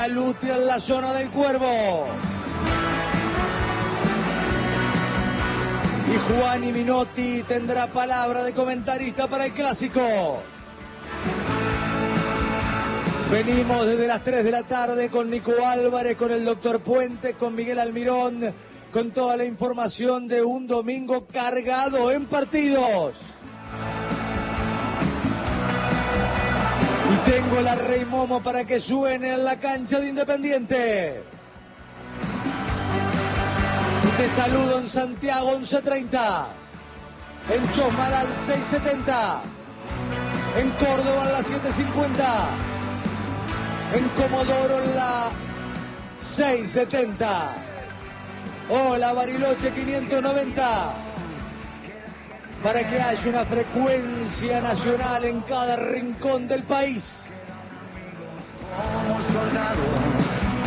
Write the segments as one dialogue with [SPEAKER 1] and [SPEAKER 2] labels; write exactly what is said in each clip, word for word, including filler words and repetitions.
[SPEAKER 1] Luti en la zona del Cuervo. Y Juan Minotti tendrá palabra de comentarista para el clásico. Venimos desde las tres de la tarde con Nico Álvarez, con el doctor Puente, con Miguel Almirón, con toda la información de un domingo cargado en partidos. Y tengo la Rey Momo para que suene en la cancha de Independiente. Te saludo en Santiago once treinta, en Chosmalal seis setenta, en Córdoba en la siete cincuenta, en Comodoro en la seis setenta. Hola Bariloche quinientos noventa. Para que haya una frecuencia nacional en cada rincón del país.
[SPEAKER 2] Como soldados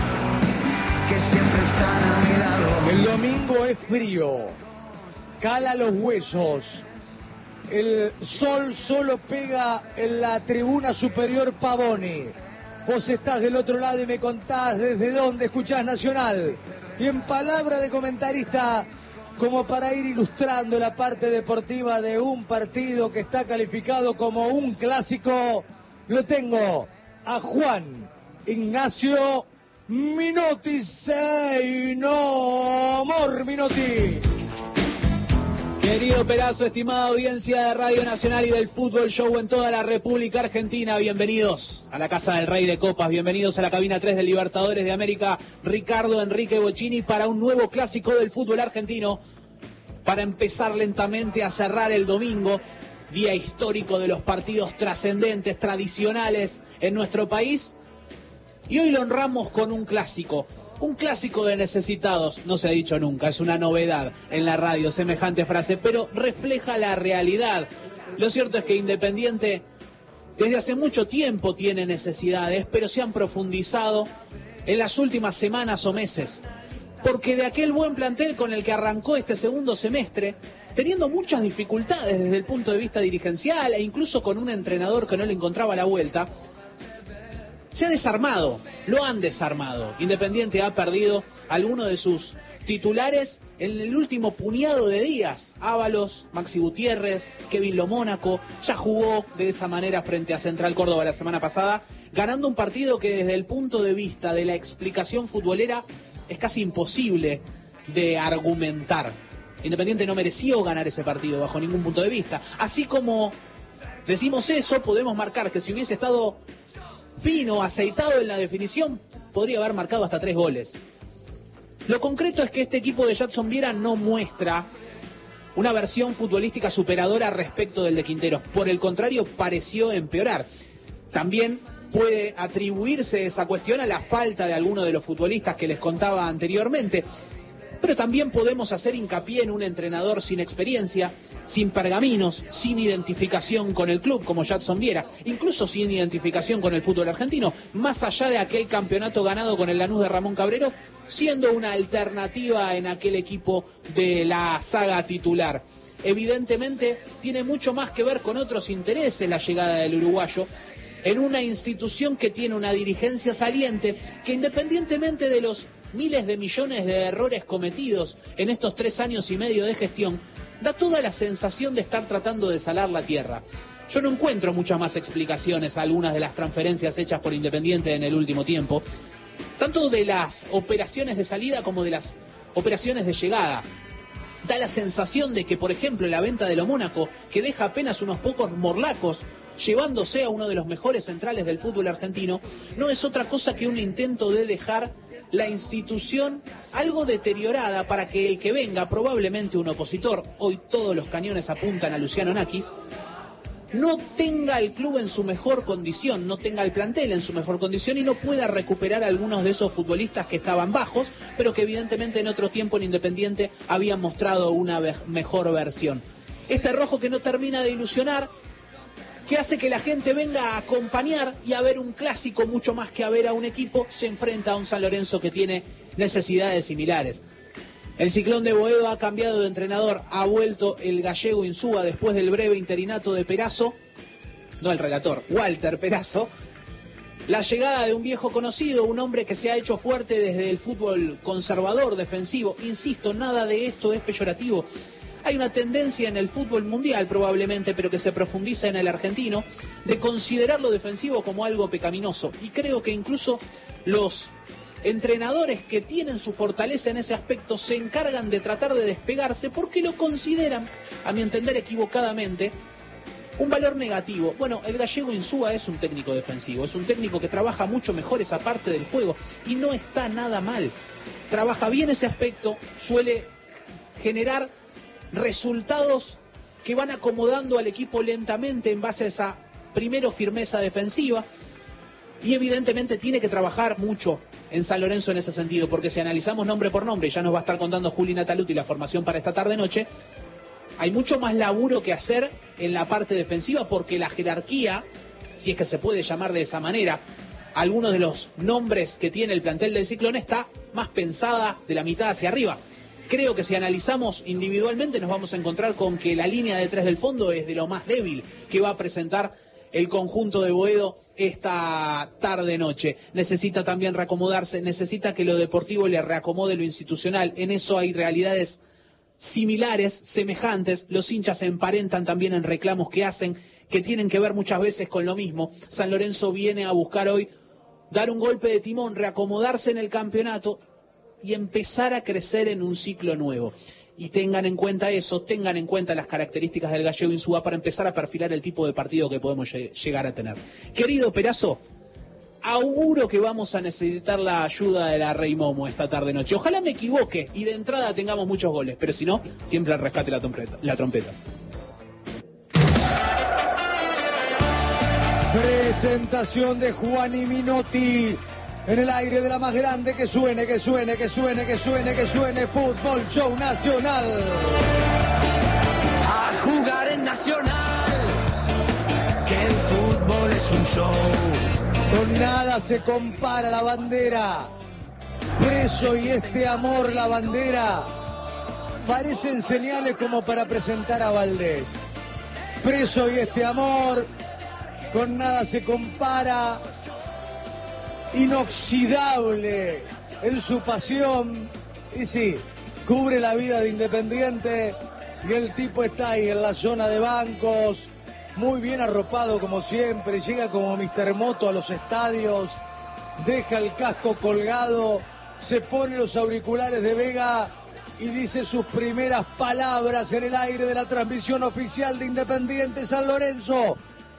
[SPEAKER 2] que siempre están a mi lado.
[SPEAKER 1] El domingo es frío, cala los huesos. El sol solo pega en la tribuna superior Pavoni. Vos estás del otro lado y me contás desde dónde escuchás Nacional. Y en palabra de comentarista, como para ir ilustrando la parte deportiva de un partido que está calificado como un clásico, lo tengo a Juan Ignacio Minotti. Say no more, Minotti.
[SPEAKER 3] Querido Perazo, estimada audiencia de Radio Nacional y del Fútbol Show en toda la República Argentina, bienvenidos a la Casa del Rey de Copas, bienvenidos a la cabina tres del Libertadores de América, Ricardo Enrique Bocchini, para un nuevo clásico del fútbol argentino, para empezar lentamente a cerrar el domingo, día histórico de los partidos trascendentes, tradicionales en nuestro país, y hoy lo honramos con un clásico. Un clásico de necesitados, no se ha dicho nunca, es una novedad en la radio, semejante frase, pero refleja la realidad. Lo cierto es que Independiente desde hace mucho tiempo tiene necesidades, pero se han profundizado en las últimas semanas o meses. Porque de aquel buen plantel con el que arrancó este segundo semestre, teniendo muchas dificultades desde el punto de vista dirigencial e incluso con un entrenador que no le encontraba la vuelta, se ha desarmado, lo han desarmado. Independiente ha perdido algunos de sus titulares en el último puñado de días. Ábalos, Maxi Gutiérrez, Kevin Lomónaco, ya jugó de esa manera frente a Central Córdoba la semana pasada, ganando un partido que desde el punto de vista de la explicación futbolera es casi imposible de argumentar. Independiente no mereció ganar ese partido bajo ningún punto de vista. Así como decimos eso, podemos marcar que si hubiese estado fino, aceitado en la definición, podría haber marcado hasta tres goles. Lo concreto es que este equipo de Jadson Viera no muestra una versión futbolística superadora respecto del de Quinteros. Por el contrario, pareció empeorar. También puede atribuirse esa cuestión a la falta de alguno de los futbolistas que les contaba anteriormente. Pero también podemos hacer hincapié en un entrenador sin experiencia, sin pergaminos, sin identificación con el club como Jadson Viera, incluso sin identificación con el fútbol argentino, más allá de aquel campeonato ganado con el Lanús de Ramón Cabrero, siendo una alternativa en aquel equipo de la saga titular. Evidentemente tiene mucho más que ver con otros intereses la llegada del uruguayo en una institución que tiene una dirigencia saliente que, independientemente de los miles de millones de errores cometidos en estos tres años y medio de gestión, da toda la sensación de estar tratando de salar la tierra. Yo no encuentro muchas más explicaciones a algunas de las transferencias hechas por Independiente en el último tiempo, tanto de las operaciones de salida como de las operaciones de llegada. Da la sensación de que, por ejemplo, la venta de Lomónaco, que deja apenas unos pocos morlacos, llevándose a uno de los mejores centrales del fútbol argentino, no es otra cosa que un intento de dejar la institución algo deteriorada para que el que venga, probablemente un opositor, hoy todos los cañones apuntan a Luciano Nakis, no tenga el club en su mejor condición, no tenga el plantel en su mejor condición y no pueda recuperar a algunos de esos futbolistas que estaban bajos, pero que evidentemente en otro tiempo en Independiente habían mostrado una mejor versión. Este rojo que no termina de ilusionar, que hace que la gente venga a acompañar y a ver un clásico mucho más que a ver a un equipo, se enfrenta a un San Lorenzo que tiene necesidades similares. El Ciclón de Boedo ha cambiado de entrenador, ha vuelto el gallego Insúa después del breve interinato de Perazo, no el relator, Walter Perazo, la llegada de un viejo conocido, un hombre que se ha hecho fuerte desde el fútbol conservador, defensivo. Insisto, nada de esto es peyorativo. Hay una tendencia en el fútbol mundial probablemente, pero que se profundiza en el argentino, de considerar lo defensivo como algo pecaminoso. Y creo que incluso los entrenadores que tienen su fortaleza en ese aspecto se encargan de tratar de despegarse porque lo consideran, a mi entender equivocadamente, un valor negativo. Bueno, el gallego Insúa es un técnico defensivo, es un técnico que trabaja mucho mejor esa parte del juego y no está nada mal. Trabaja bien ese aspecto, suele generar resultados que van acomodando al equipo lentamente en base a esa, primero, firmeza defensiva, y evidentemente tiene que trabajar mucho en San Lorenzo en ese sentido, porque si analizamos nombre por nombre, ya nos va a estar contando Juli Nataluti la formación para esta tarde-noche, hay mucho más laburo que hacer en la parte defensiva, porque la jerarquía, si es que se puede llamar de esa manera, algunos de los nombres que tiene el plantel del Ciclón está más pensada de la mitad hacia arriba. Creo que si analizamos individualmente nos vamos a encontrar con que la línea de tres del fondo es de lo más débil que va a presentar el conjunto de Boedo esta tarde-noche. Necesita también reacomodarse, necesita que lo deportivo le reacomode lo institucional. En eso hay realidades similares, semejantes. Los hinchas se emparentan también en reclamos que hacen, que tienen que ver muchas veces con lo mismo. San Lorenzo viene a buscar hoy dar un golpe de timón, reacomodarse en el campeonato y empezar a crecer en un ciclo nuevo. Y tengan en cuenta eso, tengan en cuenta las características del gallego Insúa para empezar a perfilar el tipo de partido que podemos llegar a tener. Querido Perazo, auguro que vamos a necesitar la ayuda de la Rey Momo esta tarde-noche. Ojalá me equivoque y de entrada tengamos muchos goles, pero si no, siempre al rescate la trompeta. La trompeta.
[SPEAKER 1] Presentación de Juani Minotti. En el aire de la más grande, que suene, que suene, que suene, que suene, que suene, Fútbol Show Nacional.
[SPEAKER 2] A jugar en Nacional, que el fútbol es un show.
[SPEAKER 1] Con nada se compara la bandera. Preso y este amor, la bandera. Parecen señales como para presentar a Valdés. Preso y este amor, con nada se compara. Inoxidable en su pasión, y sí, cubre la vida de Independiente, y el tipo está ahí en la zona de bancos, muy bien arropado como siempre, llega como mister Moto a los estadios, deja el casco colgado, se pone los auriculares de Vega y dice sus primeras palabras en el aire de la transmisión oficial de Independiente San Lorenzo.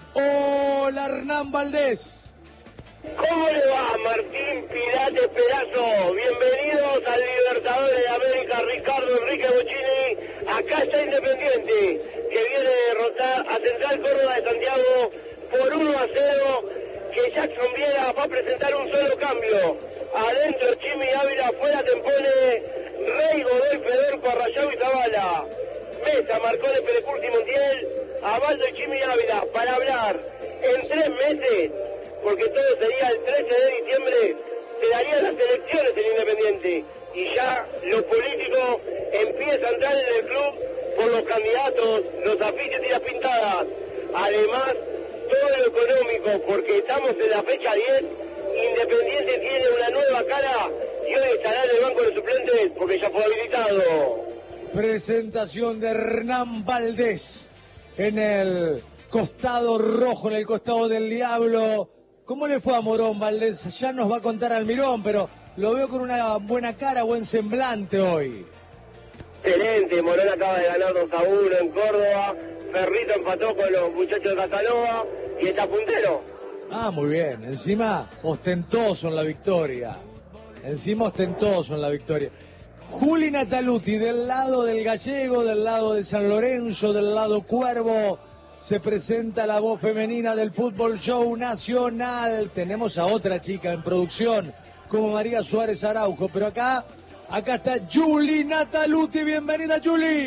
[SPEAKER 1] Hola, Hernán Valdés.
[SPEAKER 4] ¿Cómo le va, Martín Pilate Perazo? Bienvenidos al Libertadores de América, Ricardo Enrique Bocchini. Acá está Independiente, que viene a derrotar a Central Córdoba de Santiago por uno a cero, que Jackson Viera va a presentar un solo cambio. Adentro Chimi Ávila, fuera Tempone, Rey, Godoy, Federico, Arrayado y Zavala. Mesa, Marcone, Perecurti, Montiel, Abaldo y Chimi Ávila, para hablar en tres meses, porque todo sería el trece de diciembre, se darían las elecciones en Independiente, y ya lo político empieza a entrar en el club por los candidatos, los afiches y las pintadas. Además, todo lo económico, porque estamos en la fecha diez, Independiente tiene una nueva cara y hoy estará en el banco de suplentes porque ya fue habilitado.
[SPEAKER 1] Presentación de Hernán Valdés en el costado rojo, en el costado del diablo. ¿Cómo le fue a Morón, Valdés? Ya nos va a contar Almirón, pero lo veo con una buena cara, buen semblante hoy.
[SPEAKER 4] Excelente, Morón acaba de ganar dos a uno en Córdoba, Ferrito empató con los muchachos de Casanova y está puntero.
[SPEAKER 1] Ah, muy bien, encima ostentoso en la victoria, encima ostentoso en la victoria. Juli Nataluti, del lado del gallego, del lado de San Lorenzo, del lado Cuervo, se presenta la voz femenina del Fútbol Show Nacional. Tenemos a otra chica en producción, como María Suárez Araujo, pero acá, acá está Juli Nataluti. Bienvenida, Juli.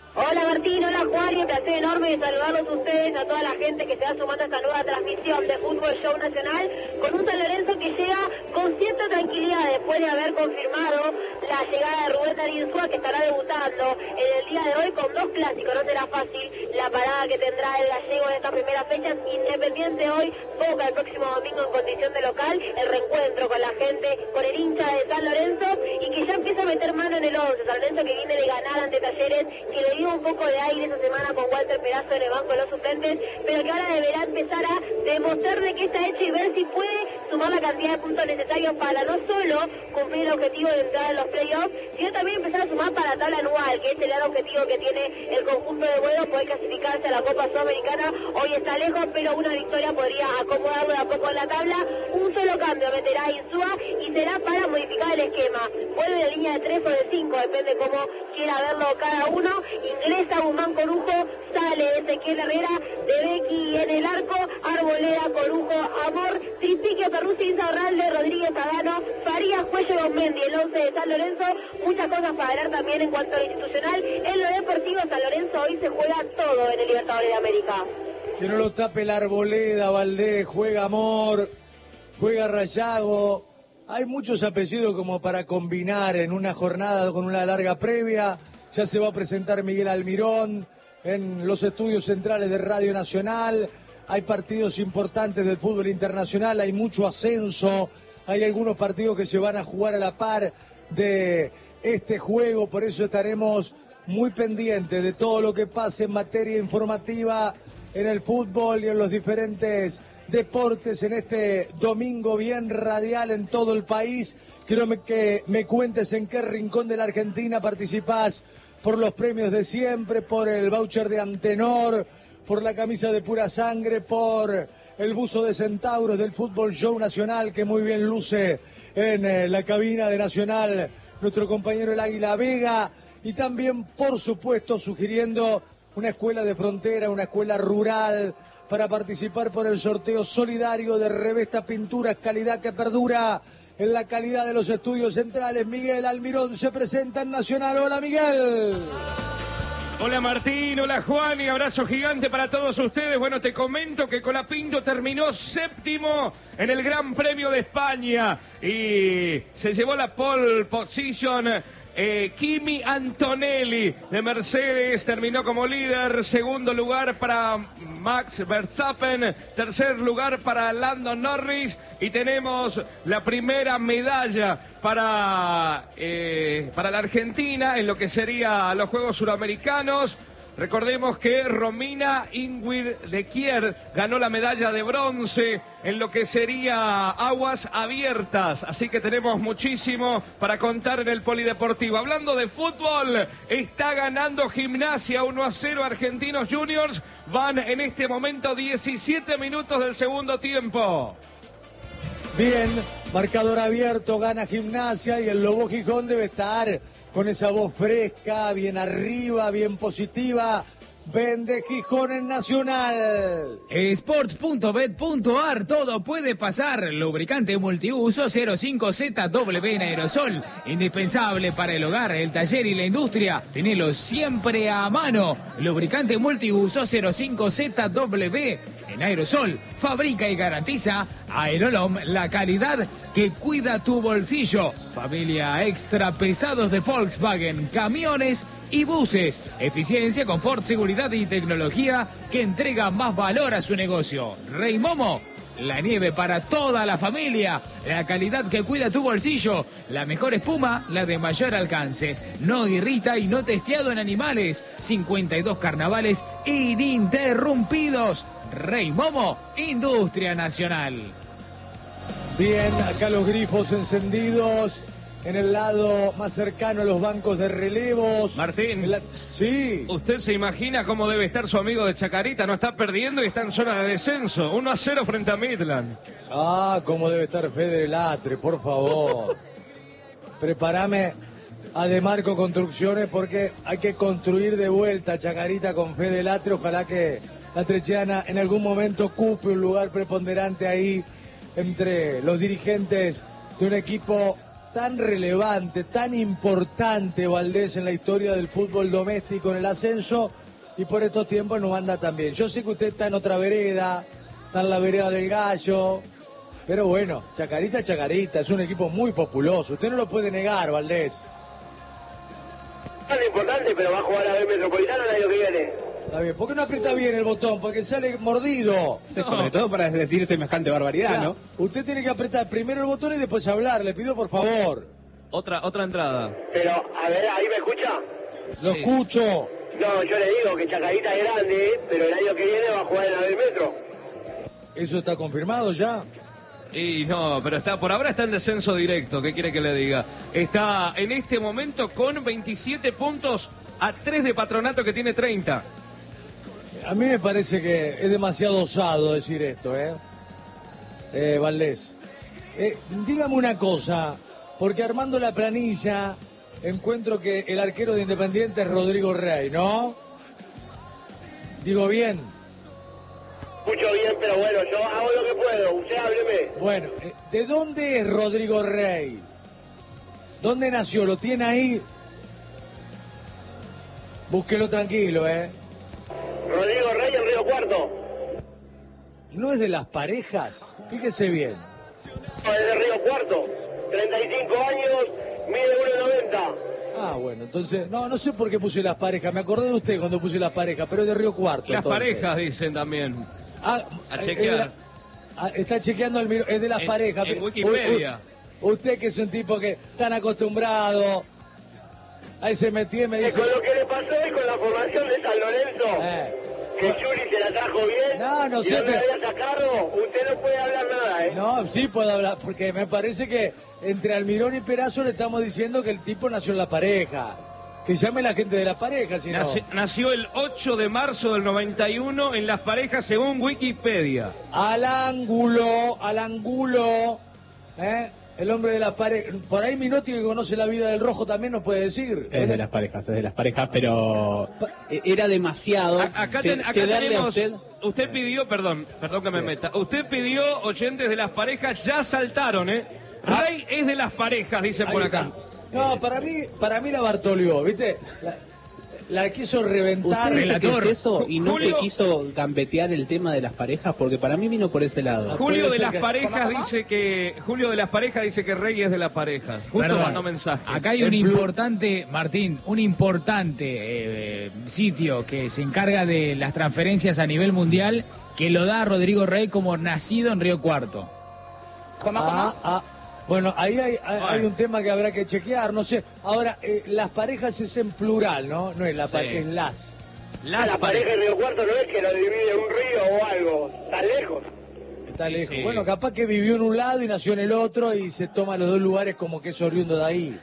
[SPEAKER 5] Hola Martín, hola Juan, y un placer enorme de saludarlos a ustedes, a toda la gente que se va sumando a esta nueva transmisión de Fútbol Show Nacional, con un San Lorenzo que llega con cierta tranquilidad después de haber confirmado la llegada de Rubén Darío Insúa, que estará debutando en el día de hoy con dos clásicos. No será fácil la parada que tendrá el gallego en estas primeras fechas. Independiente hoy, Boca el próximo domingo en condición de local, el reencuentro con la gente, con el hincha de San Lorenzo, y que ya empieza a meter mano en el once. San Lorenzo que viene de ganar ante Talleres, que le dio un poco de aire esta semana con Walter Perazo en el banco de los suplentes, pero que ahora deberá empezar a demostrar de qué está hecho y ver si puede sumar la cantidad de puntos necesarios para no solo cumplir el objetivo de entrar en los playoffs, sino también empezar a sumar para la tabla anual, que es el gran objetivo que tiene el conjunto de Buenos, poder clasificarse a la Copa Sudamericana. Hoy está lejos, pero una victoria podría acomodarlo de a poco en la tabla. Un solo cambio meterá Insúa y será para modificar el esquema. Vuelve de línea de tres o de cinco, depende cómo quiera verlo cada uno. Ingresa Guzmán Corujo, sale Ezequiel Herrera, De Becky en el arco, Arboleda, Corujo, Amor, Tripique, Perruzzi, Insaurralde, Rodríguez Pagano, Farías, Cuello, Gomendi, el once de San Lorenzo. Muchas cosas para ver también en cuanto a lo institucional. En lo deportivo, San Lorenzo hoy se juega todo en el Libertadores de América.
[SPEAKER 1] Que no lo tape la Arboleda, Valdés, juega Amor, juega Rayago. Hay muchos apellidos como para combinar en una jornada con una larga previa. Ya se va a presentar Miguel Almirón en los estudios centrales de Radio Nacional. Hay partidos importantes del fútbol internacional, hay mucho ascenso. Hay algunos partidos que se van a jugar a la par de este juego, por eso estaremos muy pendientes de todo lo que pase en materia informativa en el fútbol y en los diferentes deportes en este domingo bien radial en todo el país. Quiero que me cuentes en qué rincón de la Argentina participás por los premios de siempre, por el voucher de Antenor, por la camisa de Pura Sangre, por el buzo de Centauros del Fútbol Show Nacional, que muy bien luce en eh, la cabina de Nacional nuestro compañero el Águila Vega, y también, por supuesto, sugiriendo una escuela de frontera, una escuela rural, para participar por el sorteo solidario de Revesta Pinturas, calidad que perdura en la calidad de los estudios centrales. Miguel Almirón se presenta en Nacional. Hola, Miguel.
[SPEAKER 6] Hola Martín, hola Juan, y abrazo gigante para todos ustedes. Bueno, te comento que Colapinto terminó séptimo en el Gran Premio de España y se llevó la pole position. Eh, Kimi Antonelli de Mercedes terminó como líder, segundo lugar para Max Verstappen, tercer lugar para Lando Norris, y tenemos la primera medalla para, eh, para la Argentina en lo que sería los Juegos Suramericanos. Recordemos que Romina Ingrid Lequier ganó la medalla de bronce en lo que sería aguas abiertas, así que tenemos muchísimo para contar en el polideportivo. Hablando de fútbol, está ganando Gimnasia uno a cero Argentinos Juniors, van en este momento diecisiete minutos del segundo tiempo.
[SPEAKER 1] Bien, marcador abierto, gana Gimnasia, y el Lobo Gijón debe estar con esa voz fresca, bien arriba, bien positiva. Vende Gijón en Nacional.
[SPEAKER 7] Sports punto bet punto ar, todo puede pasar. Lubricante multiuso cero cinco Z W en aerosol, indispensable para el hogar, el taller y la industria. Tenelo siempre a mano. Lubricante multiuso cero cinco Z W en aerosol, fabrica y garantiza Aerolom, la calidad que cuida tu bolsillo. Familia extra pesados de Volkswagen, camiones y buses. Eficiencia, confort, seguridad y tecnología que entrega más valor a su negocio. Rey Momo, la nieve para toda la familia, la calidad que cuida tu bolsillo, la mejor espuma, la de mayor alcance, no irrita y no testeado en animales, cincuenta y dos carnavales ininterrumpidos. Rey Momo, Industria Nacional.
[SPEAKER 1] Bien, acá los grifos encendidos en el lado más cercano a los bancos de relevos.
[SPEAKER 6] Martín,
[SPEAKER 1] la... sí.
[SPEAKER 6] ¿Usted se imagina cómo debe estar su amigo de Chacarita? No está perdiendo y está en zona de descenso. uno a cero frente a Midland.
[SPEAKER 1] Ah, cómo debe estar Fede Latre, por favor. Prepárame a De Marco Construcciones, porque hay que construir de vuelta Chacarita con Fede Latre. Ojalá que la Trechiana en algún momento ocupe un lugar preponderante ahí entre los dirigentes de un equipo tan relevante, tan importante Valdés en la historia del fútbol doméstico en el ascenso, y por estos tiempos no anda tan bien. Yo sé que usted está en otra vereda, está en la vereda del Gallo, pero bueno, Chacarita, Chacarita, es un equipo muy populoso, usted no lo puede negar, Valdés.
[SPEAKER 4] No es importante, pero va a jugar a ver Metropolitano el año que viene.
[SPEAKER 1] Está bien, ¿por qué no aprieta bien el botón? Porque sale mordido.
[SPEAKER 3] No. Sobre todo para decir semejante barbaridad,
[SPEAKER 1] Ya,
[SPEAKER 3] ¿no?
[SPEAKER 1] Usted tiene que apretar primero el botón y después hablar, le pido por favor.
[SPEAKER 6] Otra, otra entrada.
[SPEAKER 4] Pero, a ver, ¿ahí me escucha?
[SPEAKER 1] Lo
[SPEAKER 6] Sí.
[SPEAKER 1] escucho.
[SPEAKER 4] No, yo le digo que Chacarita es grande, pero el año que viene va a jugar en Abel Metro.
[SPEAKER 1] ¿Eso está confirmado ya?
[SPEAKER 6] Y no, pero está por ahora está en descenso directo, ¿qué quiere que le diga? Está en este momento con veintisiete puntos a tres de Patronato que tiene treinta.
[SPEAKER 1] A mí me parece que es demasiado osado decir esto, ¿eh? Eh, Valdés. Eh, dígame una cosa, porque armando la planilla encuentro que el arquero de Independiente es Rodrigo Rey, ¿no? Digo bien.
[SPEAKER 4] Escucho bien, pero bueno, yo hago lo que puedo, usted hábleme.
[SPEAKER 1] Bueno, eh, ¿de dónde es Rodrigo Rey? ¿Dónde nació? ¿Lo tiene ahí? Búsquelo tranquilo, ¿eh?
[SPEAKER 4] Rodrigo Rey en Río Cuarto.
[SPEAKER 1] ¿No es de Las Parejas? Fíjese bien.
[SPEAKER 4] No, es de Río Cuarto. treinta y cinco años, mide uno noventa.
[SPEAKER 1] Ah, bueno, entonces, no, no sé por qué puse Las Parejas, me acordé de usted cuando puse Las Parejas, pero es de Río Cuarto.
[SPEAKER 6] Las
[SPEAKER 1] entonces.
[SPEAKER 6] parejas dicen también.
[SPEAKER 1] Ah,
[SPEAKER 6] A
[SPEAKER 1] es
[SPEAKER 6] chequear.
[SPEAKER 1] de la- ah, está chequeando el miro, es de Las
[SPEAKER 6] En-
[SPEAKER 1] Parejas.
[SPEAKER 6] en
[SPEAKER 1] U-
[SPEAKER 6] Wikipedia.
[SPEAKER 1] u- usted que es un tipo que tan acostumbrado a ese métier me
[SPEAKER 4] Eh,
[SPEAKER 1] dice...
[SPEAKER 4] con lo que le pasó hoy con la formación de San Lorenzo,
[SPEAKER 1] Eh,
[SPEAKER 4] que Churi se la trajo bien,
[SPEAKER 1] No, no
[SPEAKER 4] y
[SPEAKER 1] sé,
[SPEAKER 4] no me
[SPEAKER 1] pero-
[SPEAKER 4] había sacado, usted no puede hablar nada, ¿eh?
[SPEAKER 1] no, sí puedo hablar, porque me parece que entre Almirón y Perazo le estamos diciendo que el tipo nació en La Pareja. Que llame la gente de La Pareja, si no...
[SPEAKER 6] Naci- Nació el ocho de marzo del noventa y uno en Las Parejas según Wikipedia.
[SPEAKER 1] Al ángulo, al ángulo, ¿eh? El hombre de Las Parejas. Por ahí Minotti, que conoce la vida del Rojo, también nos puede decir.
[SPEAKER 3] Es de las parejas, es de las parejas, pero e- era demasiado
[SPEAKER 6] A- Acá,
[SPEAKER 3] ce-
[SPEAKER 6] ten- acá
[SPEAKER 3] cederle a
[SPEAKER 6] tenemos,
[SPEAKER 3] usted.
[SPEAKER 6] usted pidió, perdón, perdón que me meta, usted pidió oyentes de Las Parejas, ya saltaron, ¿eh? Rey es de Las Parejas, dicen
[SPEAKER 1] Ahí
[SPEAKER 6] por
[SPEAKER 1] está.
[SPEAKER 6] acá.
[SPEAKER 1] No, para mí, para mí la Bartolió, ¿viste? La, la quiso reventar.
[SPEAKER 3] ¿Usted dice que
[SPEAKER 7] relator.
[SPEAKER 3] es eso y no
[SPEAKER 6] Julio-
[SPEAKER 3] que quiso gambetear el tema de las parejas? Porque para mí vino por ese lado.
[SPEAKER 6] Julio
[SPEAKER 1] puede
[SPEAKER 6] de
[SPEAKER 1] ser
[SPEAKER 6] Las
[SPEAKER 1] que-
[SPEAKER 6] Parejas dice que Julio de Las Parejas dice que Rey es de Las Parejas. Justo
[SPEAKER 7] Perdón.
[SPEAKER 6] mandó mensaje.
[SPEAKER 7] Acá hay un
[SPEAKER 1] En Blue-
[SPEAKER 7] importante, Martín, un importante eh, sitio que se encarga de las transferencias a nivel mundial, que lo da Rodrigo Rey como nacido en Río Cuarto.
[SPEAKER 1] Ah, ah. Bueno, ahí hay, hay- hay un tema que habrá que chequear, no sé. Ahora, eh, las parejas es en plural, ¿no? No es la pareja,
[SPEAKER 6] Sí.
[SPEAKER 1] es las.
[SPEAKER 6] Las
[SPEAKER 4] la pareja de Río Cuarto no es que lo divide un río o algo, está lejos.
[SPEAKER 1] Está
[SPEAKER 6] Sí,
[SPEAKER 1] lejos.
[SPEAKER 6] sí.
[SPEAKER 1] Bueno, capaz que vivió en un lado y nació en el otro y se toma los dos lugares como que es oriundo de ahí.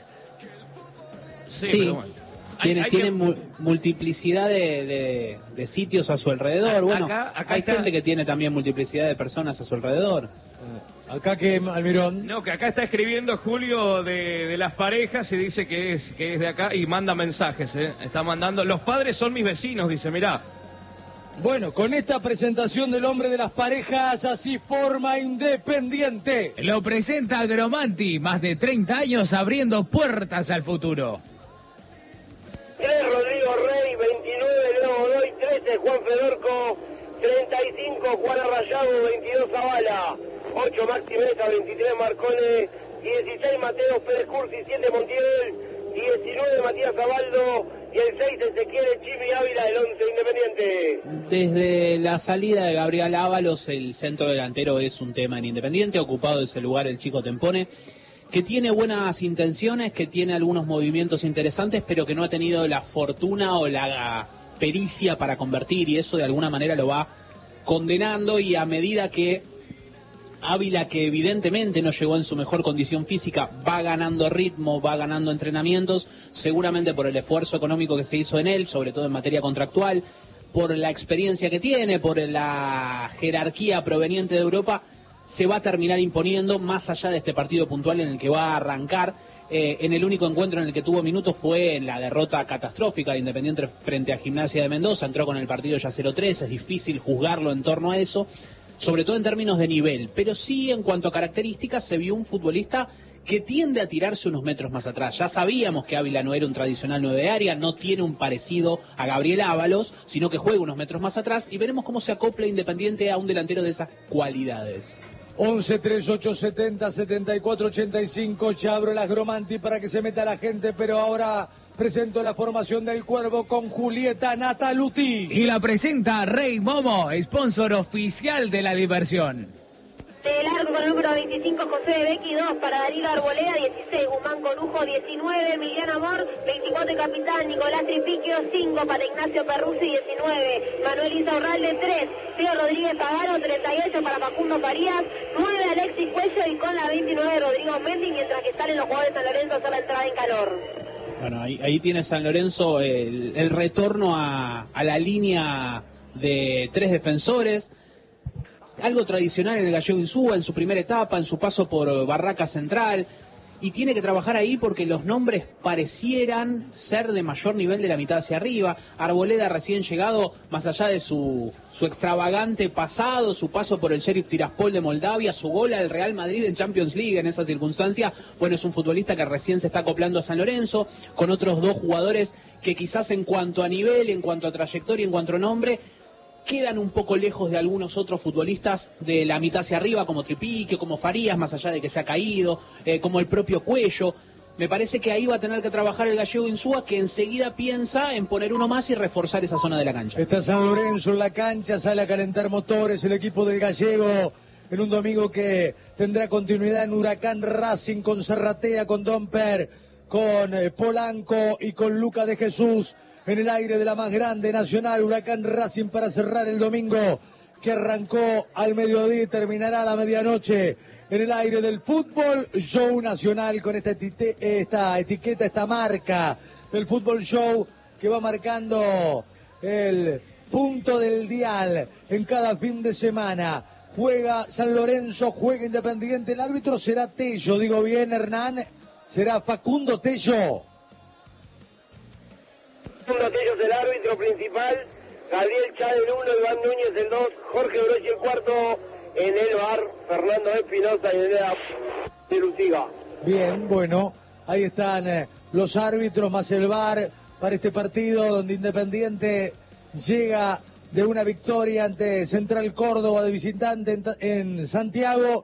[SPEAKER 6] Sí,
[SPEAKER 3] Sí,
[SPEAKER 6] pero bueno. Hay-
[SPEAKER 3] tiene,
[SPEAKER 6] hay
[SPEAKER 3] tiene
[SPEAKER 6] que-
[SPEAKER 3] mu- multiplicidad de, de- de sitios a su alrededor.
[SPEAKER 6] A-
[SPEAKER 3] Bueno,
[SPEAKER 6] acá- acá
[SPEAKER 3] hay
[SPEAKER 6] está-
[SPEAKER 3] gente que tiene también multiplicidad de personas a su alrededor.
[SPEAKER 1] Acá que Almirón.
[SPEAKER 6] No, que acá está escribiendo Julio de, de Las Parejas y dice que es, que es de acá y manda mensajes, ¿eh? Está mandando. Los padres son mis vecinos, dice, mirá.
[SPEAKER 1] Bueno, con esta presentación del hombre de las parejas, así forma Independiente.
[SPEAKER 7] Lo presenta Agromanti, más de treinta años abriendo puertas al futuro.
[SPEAKER 4] tres Rodrigo Rey, veintinueve Leo Godoy, trece Juan Fedorco, treinta y cinco Juan Arrayado, veintidós Zavala, ocho Maxi Mesa, veintitrés Marcone, dieciséis Mateo Pérez Cursi, siete Montiel, diecinueve Matías Zabaldo y el seis Ezequiel Chimi Ávila, el once Independiente.
[SPEAKER 3] Desde la salida de Gabriel Ábalos, el centro delantero es un tema en Independiente, ocupado ese lugar el Chico Tempone, que tiene buenas intenciones, que tiene algunos movimientos interesantes, pero que no ha tenido la fortuna o la pericia para convertir, y eso de alguna manera lo va condenando, y a medida que Ávila, que evidentemente no llegó en su mejor condición física, va ganando ritmo, va ganando entrenamientos, seguramente por el esfuerzo económico que se hizo en él, sobre todo en materia contractual, por la experiencia que tiene, por la jerarquía proveniente de Europa, se va a terminar imponiendo más allá de este partido puntual en el que va a arrancar. Eh, en el único encuentro en el que tuvo minutos fue en la derrota catastrófica de Independiente frente a Gimnasia de Mendoza, entró con el partido ya cero tres, es difícil juzgarlo en torno a eso, sobre todo en términos de nivel, pero sí en cuanto a características se vio un futbolista que tiende a tirarse unos metros más atrás. Ya sabíamos que Ávila no era un tradicional nueve de área, no tiene un parecido a Gabriel Ábalos, sino que juega unos metros más atrás, y veremos cómo se acopla Independiente a un delantero de esas cualidades.
[SPEAKER 1] once, treinta y ocho, setenta, setenta y cuatro, ochenta y cinco, ya abro las Gromanti para que se meta la gente, pero ahora presento la formación del Cuervo con Julieta Nataluti.
[SPEAKER 7] Y la presenta Rey Momo, sponsor oficial de la diversión.
[SPEAKER 5] De largo con el número veinticinco, José Becky, dos para Darío Arboleda, dieciséis, Guzmán Conujo, diecinueve, Emiliano Amor, veinticuatro, Capitán, Nicolás Tripiquio, cinco para Ignacio Perruzzi, diecinueve, Manuel Insaurralde, tres, Teo Rodríguez Pagano, treinta y ocho para Facundo Farías, nueve, Alexis Cuello, y con la veintinueve, Rodrigo Mendy, mientras que salen los jugadores de San Lorenzo a hacer la entrada en calor.
[SPEAKER 3] Bueno, ahí, ahí tiene San Lorenzo el, el retorno a, a la línea de tres defensores. Algo tradicional en el Gallego Insúa, en su primera etapa, en su paso por Barraca Central, y tiene que trabajar ahí porque los nombres parecieran ser de mayor nivel de la mitad hacia arriba. Arboleda recién llegado, más allá de su, su extravagante pasado, su paso por el Sheriff Tiraspol de Moldavia, su gol al Real Madrid en Champions League en esa circunstancia, bueno, es un futbolista que recién se está acoplando a San Lorenzo, con otros dos jugadores que quizás en cuanto a nivel, en cuanto a trayectoria, en cuanto a nombre, quedan un poco lejos de algunos otros futbolistas de la mitad hacia arriba, como Tripique, como Farías, más allá de que se ha caído, eh, como el propio Cuello. Me parece que ahí va a tener que trabajar el Gallego Insúa, que enseguida piensa en poner uno más y reforzar esa zona de la cancha.
[SPEAKER 1] Está San Lorenzo en la cancha, sale a calentar motores el equipo del Gallego en un domingo que tendrá continuidad en Huracán Racing, con Serratea, con Domper, con eh, Polanco y con Luca de Jesús. En el aire de la más grande nacional, Huracán Racing para cerrar el domingo que arrancó al mediodía y terminará a la medianoche. En el aire del fútbol show nacional con esta, etite, esta etiqueta, esta marca del fútbol show que va marcando el punto del dial en cada fin de semana. Juega San Lorenzo, juega Independiente, el árbitro será Tello, digo bien, Hernán, será Facundo Tello.
[SPEAKER 4] Facundo Tello es el árbitro principal, Gabriel Chá el uno, Iván Núñez el dos, Jorge Brochi el cuarto, en el bar, Fernando Espinosa y en el Luciga.
[SPEAKER 1] Bien, bueno, ahí están eh, los árbitros más el bar para este partido donde Independiente llega de una victoria ante Central Córdoba de visitante en, en Santiago,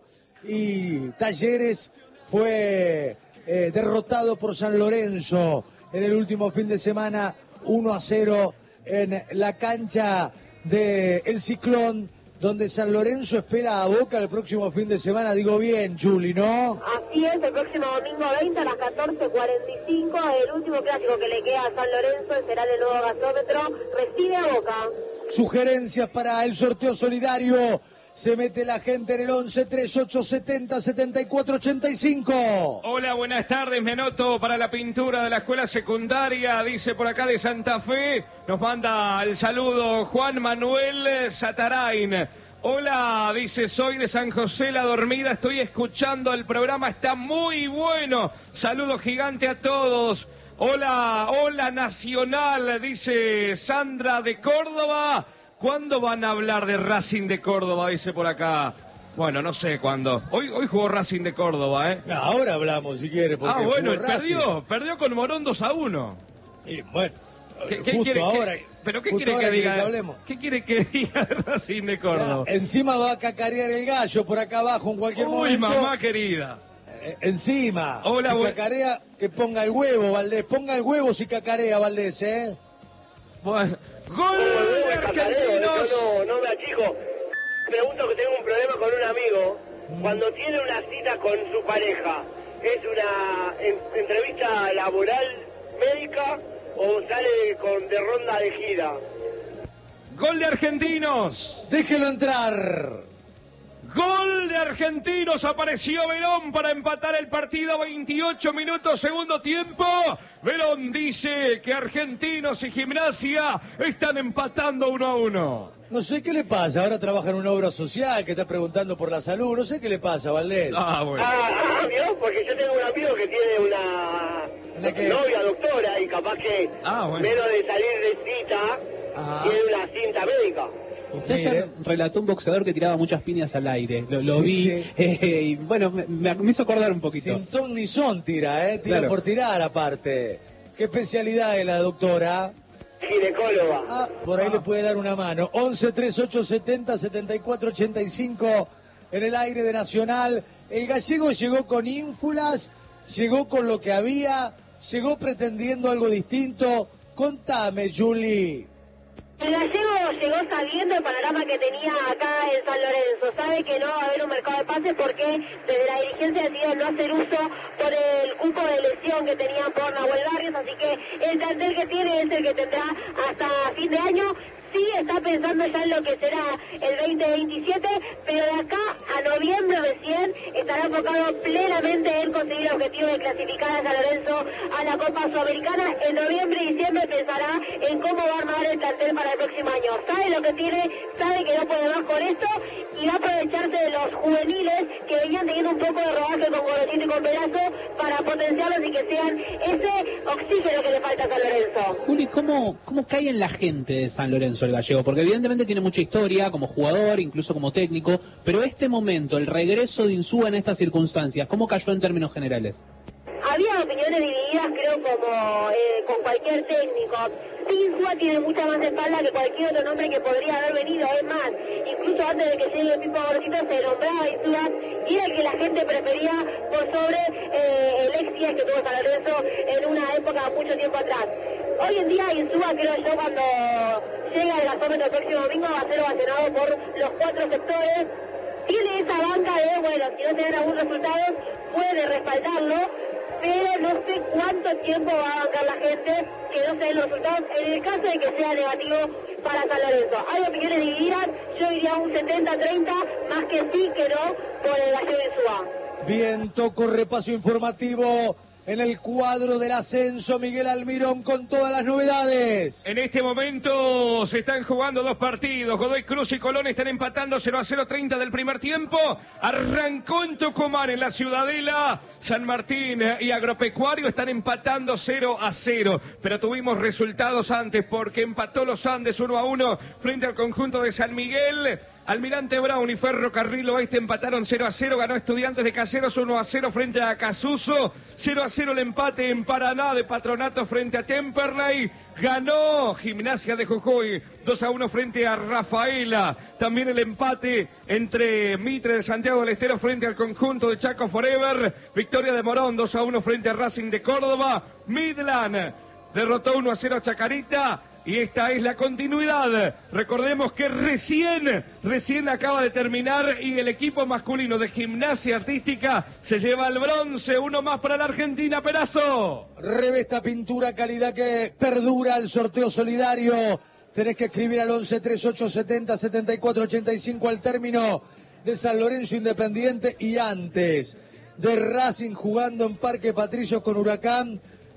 [SPEAKER 1] y Talleres fue eh, derrotado por San Lorenzo en el último fin de semana uno a cero en la cancha de El Ciclón, donde San Lorenzo espera a Boca el próximo fin de semana. Digo bien, Juli, ¿no?
[SPEAKER 5] Así es, el próximo domingo veinte a las catorce cuarenta y cinco, el último clásico que le queda a San Lorenzo será el nuevo gasómetro, recibe a Boca.
[SPEAKER 1] Sugerencias para el sorteo solidario. Se mete la gente en el once, treinta y ocho, setenta, setenta y cuatro, ochenta y cinco.
[SPEAKER 6] Hola, buenas tardes. Me anoto para la pintura de la escuela secundaria, dice por acá de Santa Fe. Nos manda el saludo Juan Manuel Satarain. Hola, dice, soy de San José La Dormida, estoy escuchando el programa, está muy bueno. Saludo gigante a todos. Hola, hola Nacional, dice Sandra de Córdoba. ¿Cuándo van a hablar de Racing de Córdoba? Dice por acá. Bueno, no sé cuándo. Hoy hoy jugó Racing de Córdoba, ¿eh?
[SPEAKER 1] Ahora hablamos, si quiere.
[SPEAKER 6] Ah, bueno, perdió. Perdió con Morón dos a uno.
[SPEAKER 1] Y bueno,
[SPEAKER 6] ¿Qué, qué
[SPEAKER 1] justo
[SPEAKER 6] quiere,
[SPEAKER 1] ahora...
[SPEAKER 6] qué, ¿Pero qué
[SPEAKER 1] justo
[SPEAKER 6] quiere que
[SPEAKER 1] ahora
[SPEAKER 6] diga?
[SPEAKER 1] Que hablemos.
[SPEAKER 6] ¿Qué quiere que diga de Racing de Córdoba?
[SPEAKER 1] Ya, encima va a cacarear el gallo por acá abajo en cualquier
[SPEAKER 6] Uy,
[SPEAKER 1] momento.
[SPEAKER 6] Uy, mamá querida.
[SPEAKER 1] Eh, encima.
[SPEAKER 6] Hola,
[SPEAKER 1] si
[SPEAKER 6] bu...
[SPEAKER 1] cacarea, que ponga el huevo, Valdés. Ponga el huevo si cacarea, Valdés, ¿eh?
[SPEAKER 6] Bueno. ¡Gol de Argentinos!
[SPEAKER 4] Yo no, no me achico. Pregunto que tengo un problema con un amigo. Cuando tiene una cita con su pareja, ¿es una en, entrevista laboral, médica, o sale con de ronda de gira?
[SPEAKER 6] ¡Gol de Argentinos!
[SPEAKER 1] ¡Déjelo entrar!
[SPEAKER 6] Gol de Argentinos, apareció Verón para empatar el partido, veintiocho minutos, segundo tiempo. Verón dice que Argentinos y Gimnasia están empatando uno a uno.
[SPEAKER 1] No sé qué le pasa, ahora trabaja en una obra social que está preguntando por la salud, no sé qué le pasa, Valdés.
[SPEAKER 6] Ah, bueno.
[SPEAKER 4] Ah, ah, ¿vio? Porque yo tengo un amigo que tiene una,
[SPEAKER 1] ¿Una qué?
[SPEAKER 4] novia doctora y capaz que
[SPEAKER 6] Ah, bueno.
[SPEAKER 4] menos de salir de cita,
[SPEAKER 1] Ajá.
[SPEAKER 4] tiene una cinta médica.
[SPEAKER 3] Usted
[SPEAKER 1] Mire.
[SPEAKER 3] ayer relató un boxeador que tiraba muchas piñas al aire, lo, lo
[SPEAKER 1] Sí,
[SPEAKER 3] vi,
[SPEAKER 1] sí.
[SPEAKER 3] eh, y bueno, me, me hizo acordar un poquito.
[SPEAKER 1] Sin ton ni son tira, ¿eh? Tira
[SPEAKER 3] Claro.
[SPEAKER 1] por tirar aparte. ¿Qué especialidad es la doctora?
[SPEAKER 4] Ginecóloga.
[SPEAKER 1] Ah, por ahí le puede dar una mano. once treinta y ocho setenta setenta y cuatro ochenta y cinco en el aire de Nacional. El gallego llegó con ínfulas, llegó con lo que había, llegó pretendiendo algo distinto. Contame, Juli.
[SPEAKER 5] El gallego llegó sabiendo el panorama que tenía acá en San Lorenzo. Sabe que no va a haber un mercado de pases porque desde la dirigencia decidió no hacer uso por el cupo de lesión que tenían por Nahuel Barrios. Así que el plantel que tiene es el que tendrá hasta fin de año. Sí está pensando ya en lo que será el veinte veintisiete, pero de acá a noviembre recién estará enfocado plenamente en conseguir el objetivo de clasificar a San Lorenzo a la Copa Sudamericana. En noviembre y diciembre pensará en cómo va a armar el plantel para el próximo año. Sabe lo que tiene, sabe que no puede más con esto y va a aprovecharse de los juveniles que venían teniendo un poco de rodaje con Gorosito y con Pelazo para potenciarlos y que sean ese oxígeno que le falta a San Lorenzo.
[SPEAKER 3] Juli, ¿cómo, ¿cómo cae en la gente de San Lorenzo el gallego? Porque evidentemente tiene mucha historia como jugador, incluso como técnico, pero este momento, el regreso de Insúa en estas circunstancias, ¿cómo cayó en términos generales?
[SPEAKER 5] Había opiniones divididas, creo, como eh, con cualquier técnico. Insúa tiene mucha más espalda que cualquier otro nombre que podría haber venido. Es más, incluso antes de que llegue el Pipo Gorosito se nombraba Insúa y era el que la gente prefería por sobre eh, el ex diez que tuvo San Lorenzo en una época mucho tiempo atrás. Hoy en día Insúa, creo yo, cuando llega al gasómetro el próximo domingo va a ser ovacionado por los cuatro sectores. Tiene esa banca de, bueno, si no tienen algún resultado, puede respaldarlo, pero no sé cuánto tiempo va a bancar la gente que no se den los resultados en el caso de que sea negativo para San Lorenzo. Hay opiniones divididas, yo diría un setenta treinta, más que sí que no, por el gallego Insúa.
[SPEAKER 1] Bien, toco repaso informativo en el cuadro del ascenso. Miguel Almirón con todas las novedades.
[SPEAKER 6] En este momento se están jugando dos partidos. Godoy Cruz y Colón están empatando cero a cero, treinta del primer tiempo. Arrancó en Tucumán, en la Ciudadela. San Martín y Agropecuario están empatando cero a cero. Pero tuvimos resultados antes porque empató los Andes uno a uno frente al conjunto de San Miguel. Almirante Brown y Ferrocarril Oeste empataron cero a cero, ganó Estudiantes de Caseros uno a cero frente a Casuso, cero a cero el empate en Paraná de Patronato frente a Temperley, ganó Gimnasia de Jujuy dos a uno frente a Rafaela, también el empate entre Mitre de Santiago del Estero frente al conjunto de Chaco Forever, victoria de Morón dos a uno frente a Racing de Córdoba, Midland derrotó uno a cero a Chacarita. Y esta es la continuidad. Recordemos que recién, recién acaba de terminar y el equipo masculino de Gimnasia Artística se lleva el bronce. Uno más para la Argentina, Perazo.
[SPEAKER 1] Revesta Pintura, calidad que perdura. El sorteo solidario. Tenés que escribir al once treinta y ocho setenta setenta y cuatro ochenta y cinco al término de San Lorenzo Independiente y antes de Racing jugando en Parque Patricios con Huracán.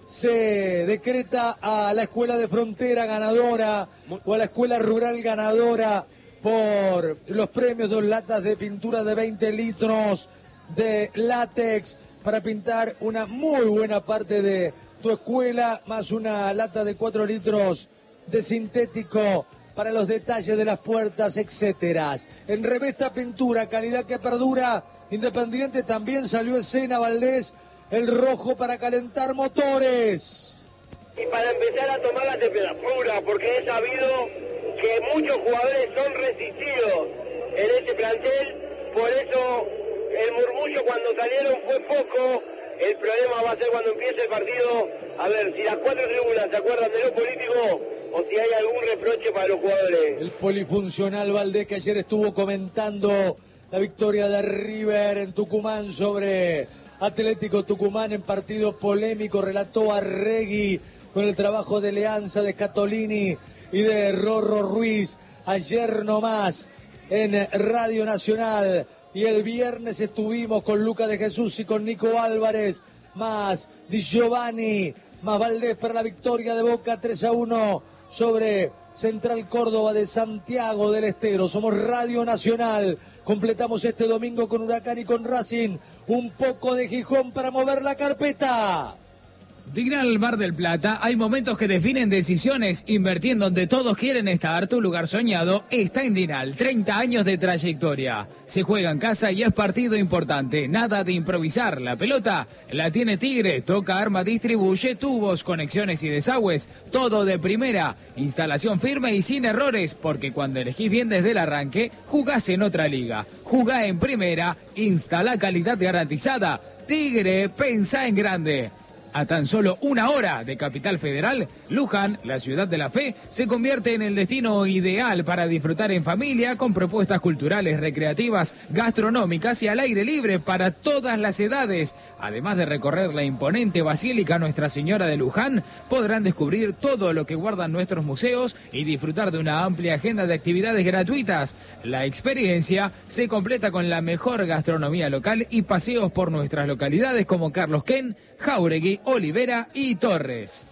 [SPEAKER 1] Se decreta a la escuela de frontera ganadora o a la escuela rural ganadora por los premios, dos latas de pintura de veinte litros de látex para pintar una muy buena parte de tu escuela, más una lata de cuatro litros de sintético para los detalles de las puertas, etcétera. En Revesta Pintura, calidad que perdura, Independiente también salió escena Valdés, el rojo para calentar motores.
[SPEAKER 4] Y para empezar a tomar la temperatura, porque he sabido que muchos jugadores son resistidos en este plantel, por eso el murmullo cuando salieron fue poco. El problema va a ser cuando empiece el partido, a ver si las cuatro tribunas se acuerdan de lo político o si hay algún reproche para los jugadores.
[SPEAKER 1] El polifuncional Valdés, que ayer estuvo comentando la victoria de River en Tucumán sobre Atlético Tucumán en partido polémico, relató a Regui con el trabajo de Leanza, de Catolini y de Rorro Ruiz ayer nomás en Radio Nacional, y el viernes estuvimos con Luca de Jesús y con Nico Álvarez, más Di Giovanni, más Valdés para la victoria de Boca tres a uno sobre Central Córdoba de Santiago del Estero. Somos Radio Nacional, completamos este domingo con Huracán y con Racing, un poco de Gijón para mover la carpeta.
[SPEAKER 7] Dignal Mar del Plata, hay momentos que definen decisiones. Invertir en donde todos quieren estar, tu lugar soñado está en Dinal. treinta años de trayectoria. Se juega en casa y es partido importante. Nada de improvisar. La pelota la tiene Tigre. Toca, arma, distribuye, tubos, conexiones y desagües. Todo de primera. Instalación firme y sin errores. Porque cuando elegís bien desde el arranque, jugás en otra liga. Jugá en primera. Instala calidad garantizada. Tigre, pensá en grande. A tan solo una hora de Capital Federal, Luján, la ciudad de la fe, se convierte en el destino ideal para disfrutar en familia con propuestas culturales, recreativas, gastronómicas y al aire libre para todas las edades. Además de recorrer la imponente Basílica Nuestra Señora de Luján, podrán descubrir todo lo que guardan nuestros museos y disfrutar de una amplia agenda de actividades gratuitas. La experiencia se completa con la mejor gastronomía local y paseos por nuestras localidades como Carlos Ken, Jáuregui, Olivera y Torres.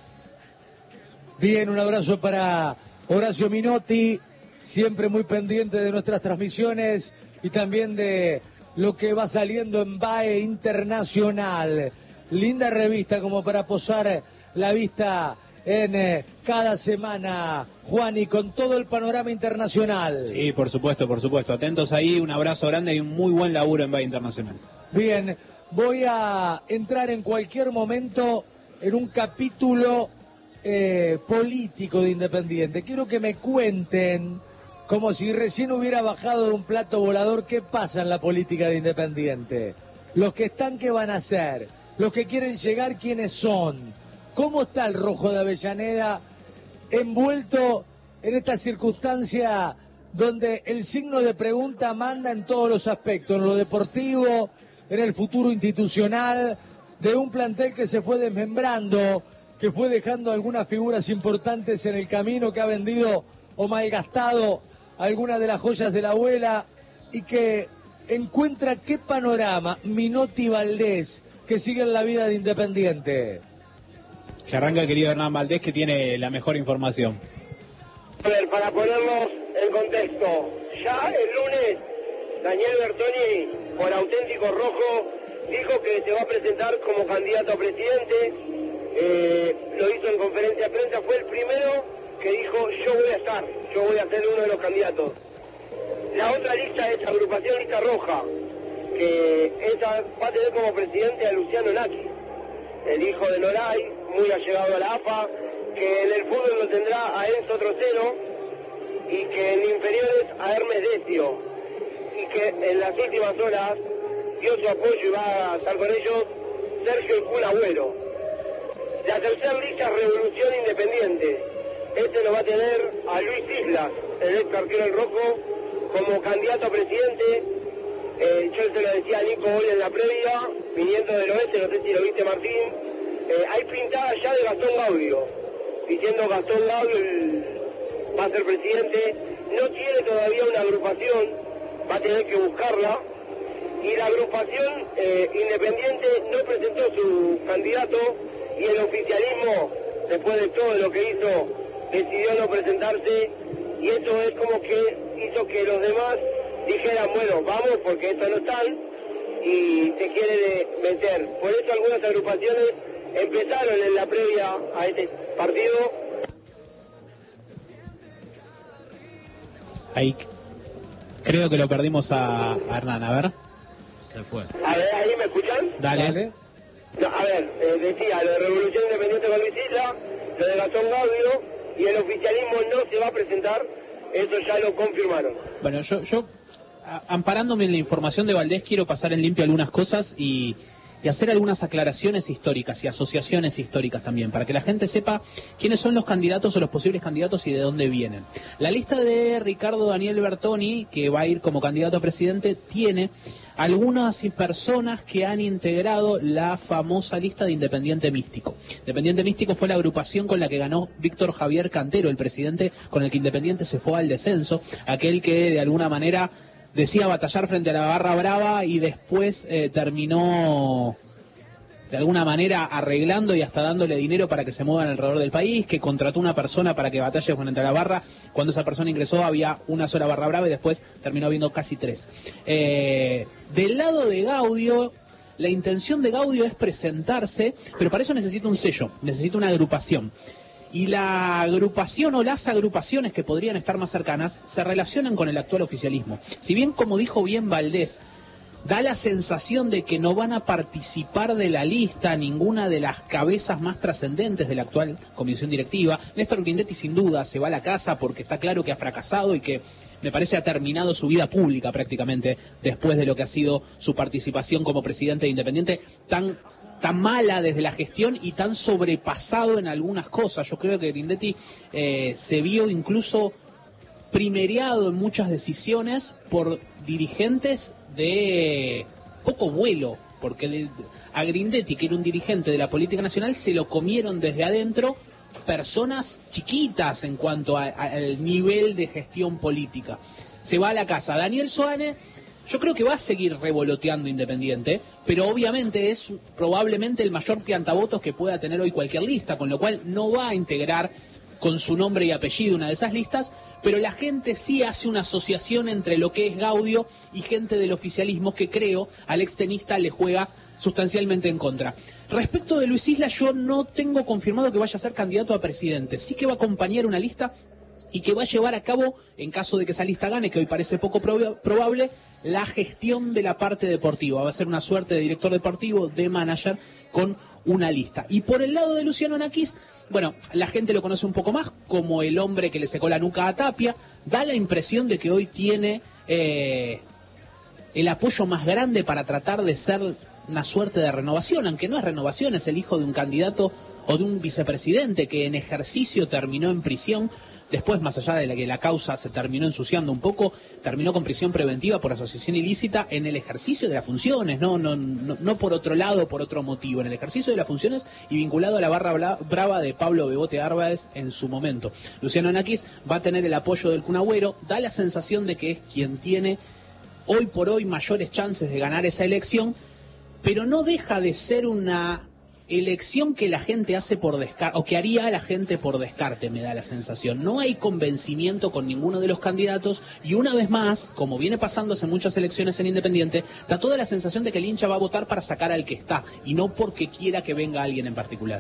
[SPEAKER 1] Bien, un abrazo para Horacio Minotti, siempre muy pendiente de nuestras transmisiones y también de lo que va saliendo en B A E Internacional. Linda revista como para posar la vista en eh, cada semana, Juan, y con todo el panorama internacional.
[SPEAKER 3] Sí, por supuesto, por supuesto. Atentos ahí, un abrazo grande y un muy buen laburo en B A E Internacional.
[SPEAKER 1] Bien. Voy a entrar en cualquier momento en un capítulo eh, político de Independiente. Quiero que me cuenten, como si recién hubiera bajado de un plato volador, qué pasa en la política de Independiente. Los que están, ¿qué van a hacer? Los que quieren llegar, ¿quiénes son? ¿Cómo está el Rojo de Avellaneda envuelto en esta circunstancia donde el signo de pregunta manda en todos los aspectos, en lo deportivo, en el futuro institucional, de un plantel que se fue desmembrando, que fue dejando algunas figuras importantes en el camino, que ha vendido o malgastado algunas de las joyas de la abuela y que encuentra qué panorama Minotti Valdés, que siguen la vida de Independiente.
[SPEAKER 3] Que arranca el querido Hernán Valdés, que tiene la mejor información.
[SPEAKER 4] A ver, para ponernos en contexto, ya el lunes Daniel Bertoni, por Auténtico Rojo, dijo que se va a presentar como candidato a presidente. Eh, lo hizo en conferencia de prensa, fue el primero que dijo: yo voy a estar, yo voy a ser uno de los candidatos. La otra lista es Agrupación Lista Roja, que esa va a tener como presidente a Luciano Naki, el hijo de Noray, muy allegado a la A F A, que en el fútbol lo tendrá a Enzo Trocero y que en inferiores a Hermes Decio, y que en las últimas horas dio su apoyo y va a estar con ellos Sergio el Kun Agüero. La tercera lista es Revolución Independiente. Este lo va a tener a Luis Islas, el ex arquero del Rojo, como candidato a presidente. Eh, yo se lo decía a Nico hoy en la previa, viniendo del oeste, no sé si lo viste, Martín. Eh, hay pintada ya de Gastón Gaudio, diciendo Gastón Gaudio el, va a ser presidente. No tiene todavía una agrupación, va a tener que buscarla, y la agrupación eh, independiente no presentó su candidato y el oficialismo, después de todo lo que hizo, decidió no presentarse, y eso es como que hizo que los demás dijeran: bueno, vamos porque estos no están y se quiere meter. Por eso algunas agrupaciones empezaron en la previa a este partido.
[SPEAKER 3] Ahí creo que lo perdimos a, a Hernán, a ver.
[SPEAKER 7] Se fue.
[SPEAKER 4] A ver, ¿ahí me escuchan?
[SPEAKER 3] Dale.
[SPEAKER 1] Dale.
[SPEAKER 4] No, a ver, eh, decía, lo de Revolución Independiente con Luis Isla, lo de Gastón Gaudio, y el oficialismo no se va a presentar, eso ya lo confirmaron.
[SPEAKER 3] Bueno, yo, yo a- amparándome en la información de Valdés, quiero pasar en limpio algunas cosas y, y hacer algunas aclaraciones históricas y asociaciones históricas también, para que la gente sepa quiénes son los candidatos o los posibles candidatos y de dónde vienen. La lista de Ricardo Daniel Bertoni, que va a ir como candidato a presidente, tiene algunas personas que han integrado la famosa lista de Independiente Místico. Independiente Místico fue la agrupación con la que ganó Víctor Javier Cantero, el presidente con el que Independiente se fue al descenso, aquel que de alguna manera decía batallar frente a la Barra Brava y después eh, terminó de alguna manera arreglando y hasta dándole dinero para que se muevan alrededor del país, que contrató una persona para que batalle frente a la barra. Cuando esa persona ingresó había una sola Barra Brava y después terminó viendo casi tres. Eh, del lado de Gaudio la intención de Gaudio es presentarse, pero para eso necesita un sello, necesita una agrupación. Y la agrupación o las agrupaciones que podrían estar más cercanas se relacionan con el actual oficialismo. Si bien, como dijo bien Valdés, da la sensación de que no van a participar de la lista ninguna de las cabezas más trascendentes de la actual comisión directiva, Néstor Grindetti sin duda se va a la casa porque está claro que ha fracasado y que me parece ha terminado su vida pública prácticamente después de lo que ha sido su participación como presidente de Independiente, tan, tan mala desde la gestión y tan sobrepasado en algunas cosas. Yo creo que Grindetti eh, se vio incluso primereado en muchas decisiones por dirigentes de poco vuelo, porque a Grindetti, que era un dirigente de la política nacional, se lo comieron desde adentro personas chiquitas en cuanto a, a, al nivel de gestión política. Se va a la casa. Daniel Soane, yo creo que va a seguir revoloteando Independiente, pero obviamente es probablemente el mayor piantavotos que pueda tener hoy cualquier lista, con lo cual no va a integrar con su nombre y apellido una de esas listas, pero la gente sí hace una asociación entre lo que es Gaudio y gente del oficialismo que creo al extenista le juega sustancialmente en contra. Respecto de Luis Isla, yo no tengo confirmado que vaya a ser candidato a presidente. Sí que va a acompañar una lista y que va a llevar a cabo, en caso de que esa lista gane, que hoy parece poco prob- probable, la gestión de la parte deportiva. Va a ser una suerte de director deportivo, de manager, con una lista. Y por el lado de Luciano Naquis, bueno, la gente lo conoce un poco más como el hombre que le secó la nuca a Tapia. Da la impresión de que hoy tiene eh, el apoyo más grande para tratar de ser una suerte de renovación, aunque no es renovación, es el hijo de un candidato o de un vicepresidente que en ejercicio terminó en prisión. Después, más allá de la que la causa se terminó ensuciando un poco, terminó con prisión preventiva por asociación ilícita en el ejercicio de las funciones, no, no, no, no por otro lado, por otro motivo, en el ejercicio de las funciones y vinculado a la barra brava de Pablo Bebote Árboles en su momento. Luciano Naquis va a tener el apoyo del Kun Agüero, da la sensación de que es quien tiene hoy por hoy mayores chances de ganar esa elección, pero no deja de ser una elección que la gente hace por descarte, o que haría la gente por descarte, me da la sensación. No hay convencimiento con ninguno de los candidatos y una vez más, como viene pasando hace muchas elecciones en Independiente, da toda la sensación de que el hincha va a votar para sacar al que está y no porque quiera que venga alguien en particular.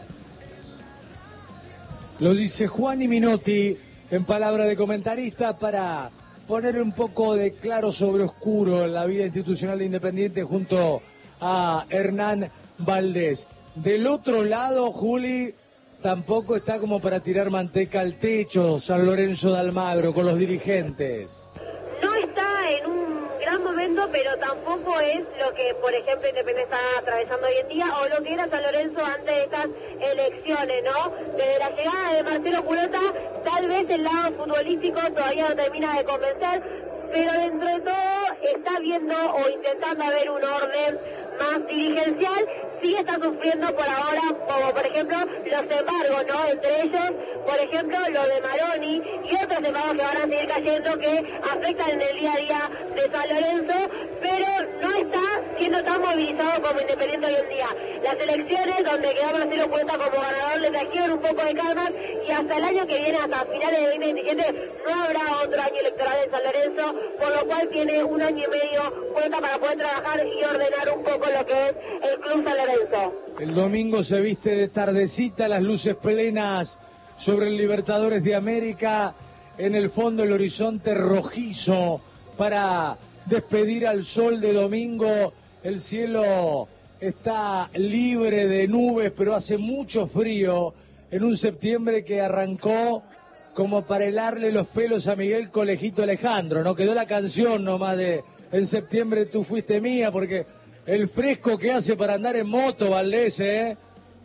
[SPEAKER 1] Lo dice Juan y Minotti en palabra de comentarista para poner un poco de claro sobre oscuro en la vida institucional de Independiente junto a Hernán Valdés. Del otro lado, Juli, tampoco está como para tirar manteca al techo San Lorenzo de Almagro con los dirigentes.
[SPEAKER 5] No está en un gran momento, pero tampoco es lo que, por ejemplo, Independiente está atravesando hoy en día o lo que era San Lorenzo antes de estas elecciones, ¿no? Desde la llegada de Marcelo Culota, tal vez el lado futbolístico todavía no termina de convencer, pero dentro de todo está viendo o intentando haber un orden más dirigencial. Sí está sufriendo por ahora, como por ejemplo los embargos, ¿no? Entre ellos, por ejemplo, lo de Maroni y otros embargos que van a seguir cayendo que afectan en el día a día de San Lorenzo, pero no está siendo tan movilizado como Independiente hoy en día. Las elecciones donde quedó Marcelo Cuesta como ganador le trajeron un poco de calma y hasta el año que viene, hasta finales de veinte veintisiete, no habrá otro año electoral en San Lorenzo, por lo cual tiene un año y medio cuenta para poder trabajar y ordenar un poco lo que es el Club San Lorenzo.
[SPEAKER 1] El domingo se viste de tardecita, las luces plenas sobre el Libertadores de América, en el fondo el horizonte rojizo para despedir al sol de domingo. El cielo está libre de nubes, pero hace mucho frío en un septiembre que arrancó como para helarle los pelos a Miguel Colejito Alejandro, ¿no? Quedó la canción nomás de en septiembre tú fuiste mía, porque el fresco que hace para andar en moto, Valdés, ¿eh?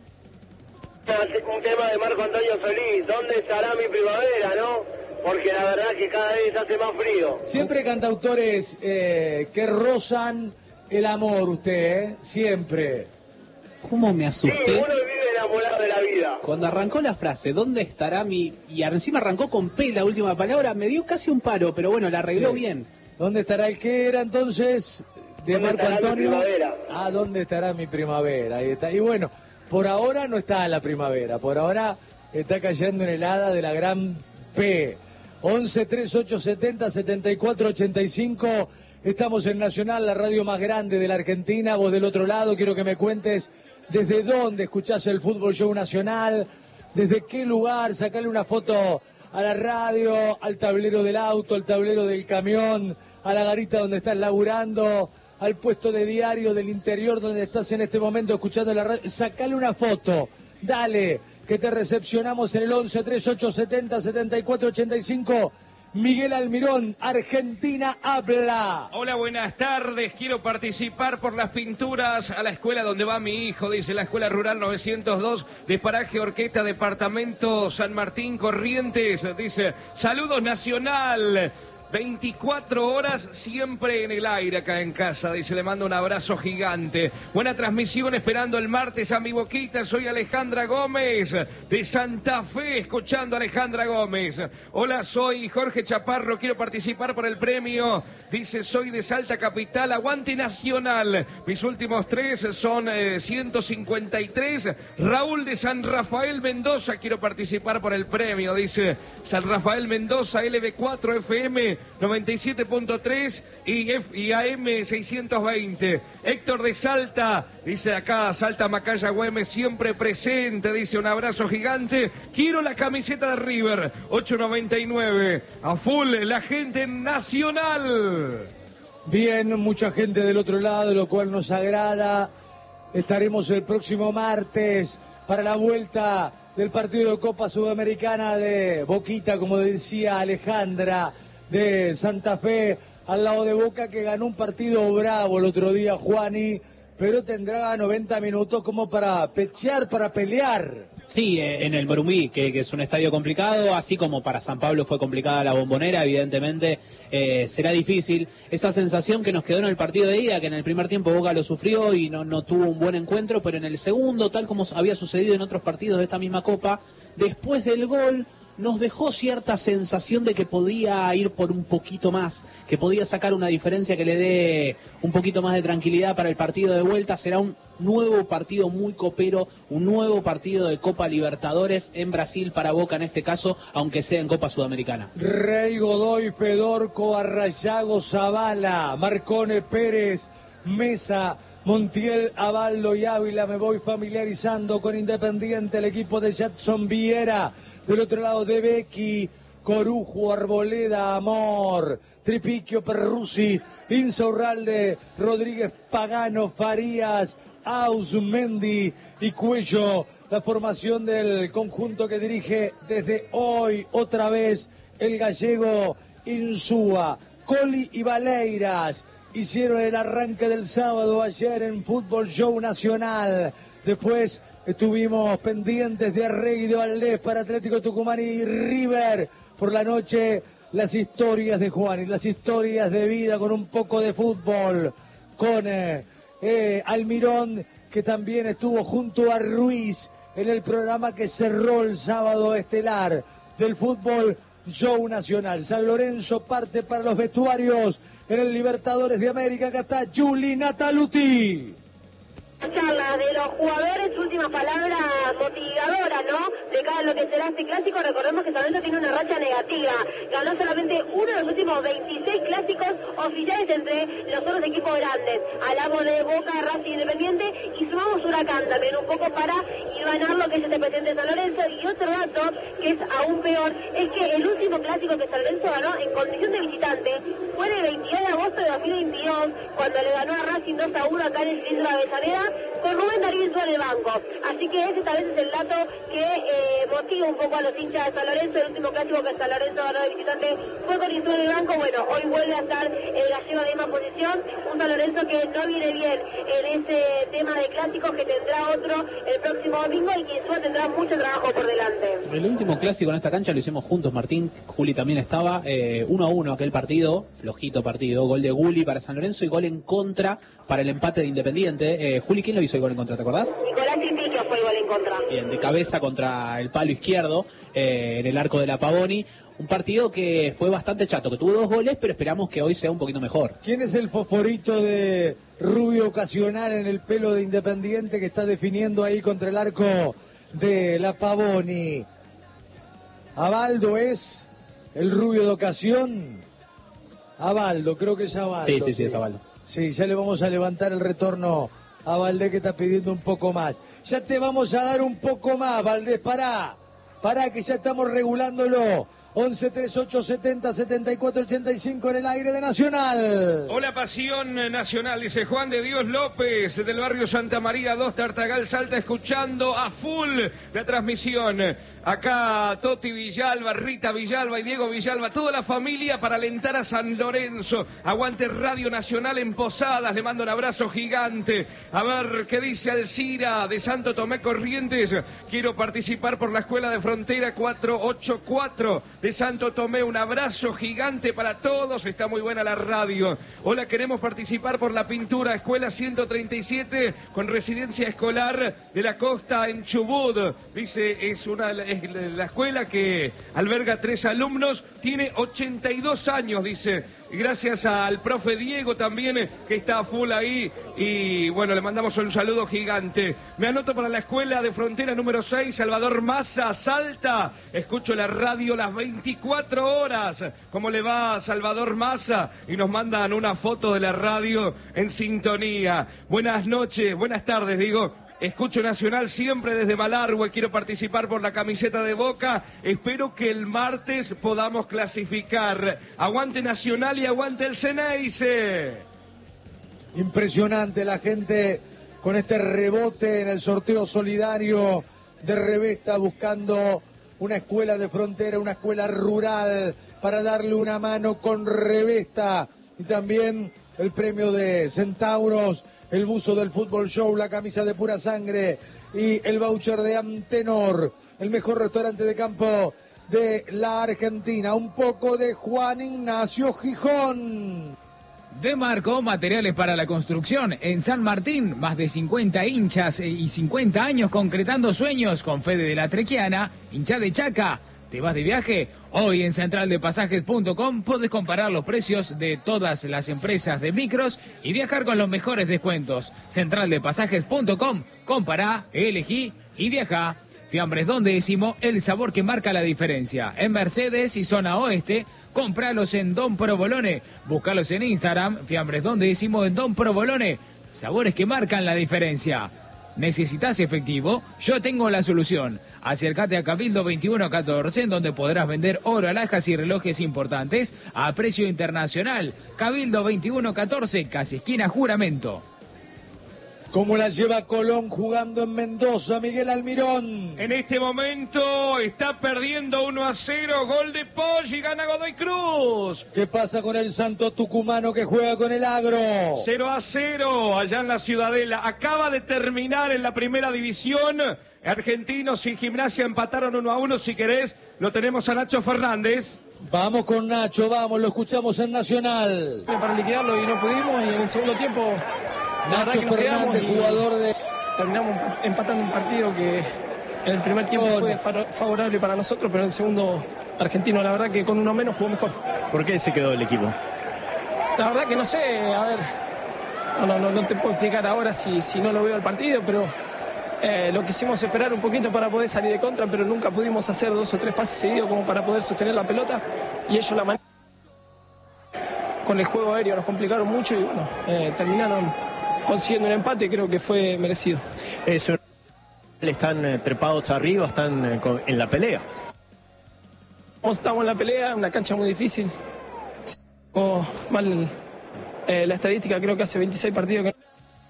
[SPEAKER 4] Un tema de Marco Antonio Solís, ¿dónde estará mi primavera, no? Porque la verdad que cada vez hace más frío.
[SPEAKER 1] Siempre cantautores eh, que rozan el amor, usted, ¿eh? Siempre.
[SPEAKER 3] ¿Cómo me asusté?
[SPEAKER 4] Sí, uno vive enamorado de la vida.
[SPEAKER 3] Cuando arrancó la frase, ¿dónde estará mi...? Y encima arrancó con P la última palabra, me dio casi un paro, pero bueno, la arregló sí. bien.
[SPEAKER 1] ¿Dónde estará el que era entonces? De Marco Antonio. Ah, ¿dónde estará mi primavera? Ahí está. Y bueno, por ahora no está la primavera, por ahora está cayendo en helada de la gran P. once, treinta y ocho, setenta, setenta y cuatro, ochenta y cinco Estamos en Nacional, la radio más grande de la Argentina. Vos del otro lado, quiero que me cuentes desde dónde escuchás el Fútbol Show Nacional, desde qué lugar, sacarle una foto a la radio, al tablero del auto, al tablero del camión, a la garita donde estás laburando, al puesto de diario del interior donde estás en este momento escuchando la radio. Sacale una foto, dale, que te recepcionamos en el once treinta y ocho setenta setenta y cuatro ochenta y cinco. Miguel Almirón, Argentina habla.
[SPEAKER 6] Hola, buenas tardes. Quiero participar por las pinturas a la escuela donde va mi hijo, dice la Escuela Rural novecientos dos de Paraje Orquesta, Departamento San Martín, Corrientes. Dice, saludos Nacional. veinticuatro horas siempre en el aire acá en casa, dice, le mando un abrazo gigante. Buena transmisión, esperando el martes a mi boquita. Soy Alejandra Gómez de Santa Fe, escuchando a Alejandra Gómez. Hola, soy Jorge Chaparro, quiero participar por el premio. Dice, soy de Salta Capital, aguante Nacional. Mis últimos tres son eh, ciento cincuenta y tres. Raúl de San Rafael Mendoza, quiero participar por el premio. Dice, San Rafael Mendoza, L B cuatro F M noventa y siete punto tres y, F, y A M seiscientos veinte. Héctor de Salta, dice acá, Salta Macaya Güemes, siempre presente, dice, un abrazo gigante. Quiero la camiseta de River, ocho noventa y nueve. A full, la gente Nacional.
[SPEAKER 1] Bien, mucha gente del otro lado, lo cual nos agrada. Estaremos el próximo martes para la vuelta del partido de Copa Sudamericana de Boquita, como decía Alejandra, de Santa Fe, al lado de Boca, que ganó un partido bravo el otro día, Juani, pero tendrá noventa minutos como para pechear, para pelear.
[SPEAKER 3] Sí, en el Morumbí, que, que es un estadio complicado, así como para San Pablo fue complicada la Bombonera, evidentemente eh, será difícil. Esa sensación que nos quedó en el partido de ida, que en el primer tiempo Boca lo sufrió y no, no tuvo un buen encuentro, pero en el segundo, tal como había sucedido en otros partidos de esta misma Copa, después del gol nos dejó cierta sensación de que podía ir por un poquito más, que podía sacar una diferencia que le dé un poquito más de tranquilidad para el partido de vuelta. Será un nuevo partido muy copero, un nuevo partido de Copa Libertadores en Brasil para Boca en este caso, aunque sea en Copa Sudamericana.
[SPEAKER 1] Rey, Godoy, Fedorco, Arrayago, Zavala, Marcone, Pérez, Mesa, Montiel, Abaldo y Ávila. Me voy familiarizando con Independiente, el equipo de Jackson Viera. Del otro lado, De Becchi, Corujo, Arboleda, Amor, Tripiquio, Perruzzi, Insaurralde, Rodríguez, Pagano, Farías, Ausmendi y Cuello. La formación del conjunto que dirige desde hoy otra vez el gallego Insúa. Coli y Valeiras hicieron el arranque del sábado ayer en Fútbol Show Nacional. Después estuvimos pendientes de Arregui de Valdés para Atlético Tucumán y River. Por la noche, las historias de Juan y las historias de vida con un poco de fútbol. Con eh, eh, Almirón, que también estuvo junto a Ruiz en el programa que cerró el sábado estelar del Fútbol Show Nacional. San Lorenzo parte para los vestuarios en el Libertadores de América. Acá está Juli Nataluti.
[SPEAKER 5] Charla de los jugadores, última palabra motivadora, ¿no? De cada lo que será este clásico. Recordemos que San Lorenzo tiene una racha negativa. Ganó solamente uno de los últimos veintiséis clásicos oficiales entre los otros equipos grandes. Hablamos de Boca, Racing, Independiente y sumamos Huracán también un poco para ganar lo que es este presente de San Lorenzo. Y otro dato que es aún peor es que el último clásico que San Lorenzo ganó en condición de visitante fue el veintidós de agosto de dos mil veintidós, cuando le ganó a Racing dos a uno acá en el Cilindro de Avellaneda, con Rubén Darío en el banco. Así que ese tal vez es el dato que eh, motiva un poco a los hinchas de San Lorenzo. El último clásico que San Lorenzo ganó de visitante fue con Insúa en el banco. Bueno, hoy vuelve a estar el gallego en la misma posición. Un San Lorenzo que no viene bien en ese tema de clásicos, que tendrá otro el próximo domingo y que Insúa tendrá mucho trabajo por delante.
[SPEAKER 3] El último clásico en esta cancha lo hicimos juntos, Martín. Juli también estaba, eh, uno a uno aquel partido, flojito partido, gol de Guli para San Lorenzo y gol en contra para el empate de Independiente. Eh, Juli, ¿quién lo hizo el gol en contra, te acordás?
[SPEAKER 5] Nicolás Tripiquio fue el gol en contra.
[SPEAKER 3] Bien, de cabeza contra el palo izquierdo, eh, en el arco de la Pavoni. Un partido que fue bastante chato, que tuvo dos goles, pero esperamos que hoy sea un poquito mejor.
[SPEAKER 1] ¿Quién es el fosforito de rubio ocasional en el pelo de Independiente que está definiendo ahí contra el arco de la Pavoni? Abaldo es el rubio de ocasión. a Baldo, creo que es a Baldo.
[SPEAKER 3] Sí, sí, sí, es a Baldo.
[SPEAKER 1] Sí, ya le vamos a levantar el retorno a Valdés, que está pidiendo un poco más. Ya te vamos a dar un poco más, Valdés, pará. Pará, que ya estamos regulándolo. once, treinta y ocho, setenta, setenta y cuatro, ochenta y cinco en el aire de Nacional.
[SPEAKER 6] Hola, Pasión Nacional, dice Juan de Dios López, del barrio Santa María dos, Tartagal, Salta, escuchando a full la transmisión. Acá Toti Villalba, Rita Villalba y Diego Villalba, toda la familia para alentar a San Lorenzo. Aguante Radio Nacional en Posadas, le mando un abrazo gigante. A ver qué dice Alcira de Santo Tomé Corrientes. Quiero participar por la Escuela de Frontera cuatrocientos ochenta y cuatro de Santo Tomé. Un abrazo gigante para todos, está muy buena la radio. Hola, queremos participar por la pintura Escuela ciento treinta y siete con residencia escolar de la costa en Chubut. Dice, es una es la escuela que alberga tres alumnos, tiene ochenta y dos años, dice. Gracias al profe Diego también, que está full ahí. Y bueno, le mandamos un saludo gigante. Me anoto para la Escuela de Frontera número seis, Salvador Massa, Salta. Escucho la radio las veinticuatro horas. ¿Cómo le va, Salvador Massa? Y nos mandan una foto de la radio en sintonía. Buenas noches, buenas tardes, digo. Escucho Nacional siempre desde Malargüe, quiero participar por la camiseta de Boca, espero que el martes podamos clasificar. Aguante Nacional y aguante el Ceneice.
[SPEAKER 1] Impresionante la gente con este rebote en el sorteo solidario de Revesta, buscando una escuela de frontera, una escuela rural, para darle una mano con Revesta. Y también el premio de Centauros, el buzo del Fútbol Show, la camisa de Pura Sangre y el voucher de Antenor, el mejor restaurante de campo de la Argentina. Un poco de Juan Ignacio Gijón.
[SPEAKER 7] Demarco, materiales para la construcción. En San Martín, más de cincuenta hinchas y cincuenta años concretando sueños con Fede de la Trequiana, hincha de Chaca. ¿Te vas de viaje? Hoy en central de pasajes punto com podés comparar los precios de todas las empresas de micros y viajar con los mejores descuentos. central de pasajes punto com, compará, elegí y viajá. Fiambres Don Décimo, el sabor que marca la diferencia. En Mercedes y zona oeste, compralos en Don Provolone. Búscalos en Instagram, Fiambres Don Décimo en Don Provolone. Sabores que marcan la diferencia. ¿Necesitas efectivo? Yo tengo la solución. Acércate a Cabildo veintiuno catorce, en donde podrás vender oro, alhajas y relojes importantes a precio internacional. Cabildo veintiuno catorce, casi esquina Juramento.
[SPEAKER 1] ¿Cómo la lleva Colón jugando en Mendoza, Miguel Almirón?
[SPEAKER 6] En este momento está perdiendo uno a cero, gol de Poggi y gana Godoy Cruz.
[SPEAKER 1] ¿Qué pasa con el Santo Tucumano que juega con el Agro?
[SPEAKER 6] cero a cero allá en la Ciudadela. Acaba de terminar en la primera división. Argentinos y Gimnasia empataron uno a uno. Si querés, lo tenemos a Nacho Fernández.
[SPEAKER 1] Vamos con Nacho, vamos, lo escuchamos en Nacional.
[SPEAKER 8] Para liquidarlo y no pudimos, y en el segundo tiempo la verdad
[SPEAKER 1] Nacho
[SPEAKER 8] que nos quedamos
[SPEAKER 1] Fernández,
[SPEAKER 8] y
[SPEAKER 1] jugador de...
[SPEAKER 8] terminamos empatando un partido que en el primer tiempo fue favorable para nosotros, pero en el segundo Argentino la verdad que con uno menos jugó mejor.
[SPEAKER 9] ¿Por qué se quedó el equipo?
[SPEAKER 8] La verdad que no sé, a ver, no, no, no te puedo explicar ahora si, si no lo veo el partido, pero eh, lo quisimos esperar un poquito para poder salir de contra, pero nunca pudimos hacer dos o tres pases seguidos como para poder sostener la pelota, y ellos la manera con el juego aéreo nos complicaron mucho y bueno, eh, terminaron consiguiendo un empate, creo que fue merecido.
[SPEAKER 9] Eso, están eh, trepados arriba, están eh, con, en la pelea.
[SPEAKER 8] Estamos en la pelea, una cancha muy difícil. Oh, mal eh, la estadística, creo que hace veintiséis partidos que...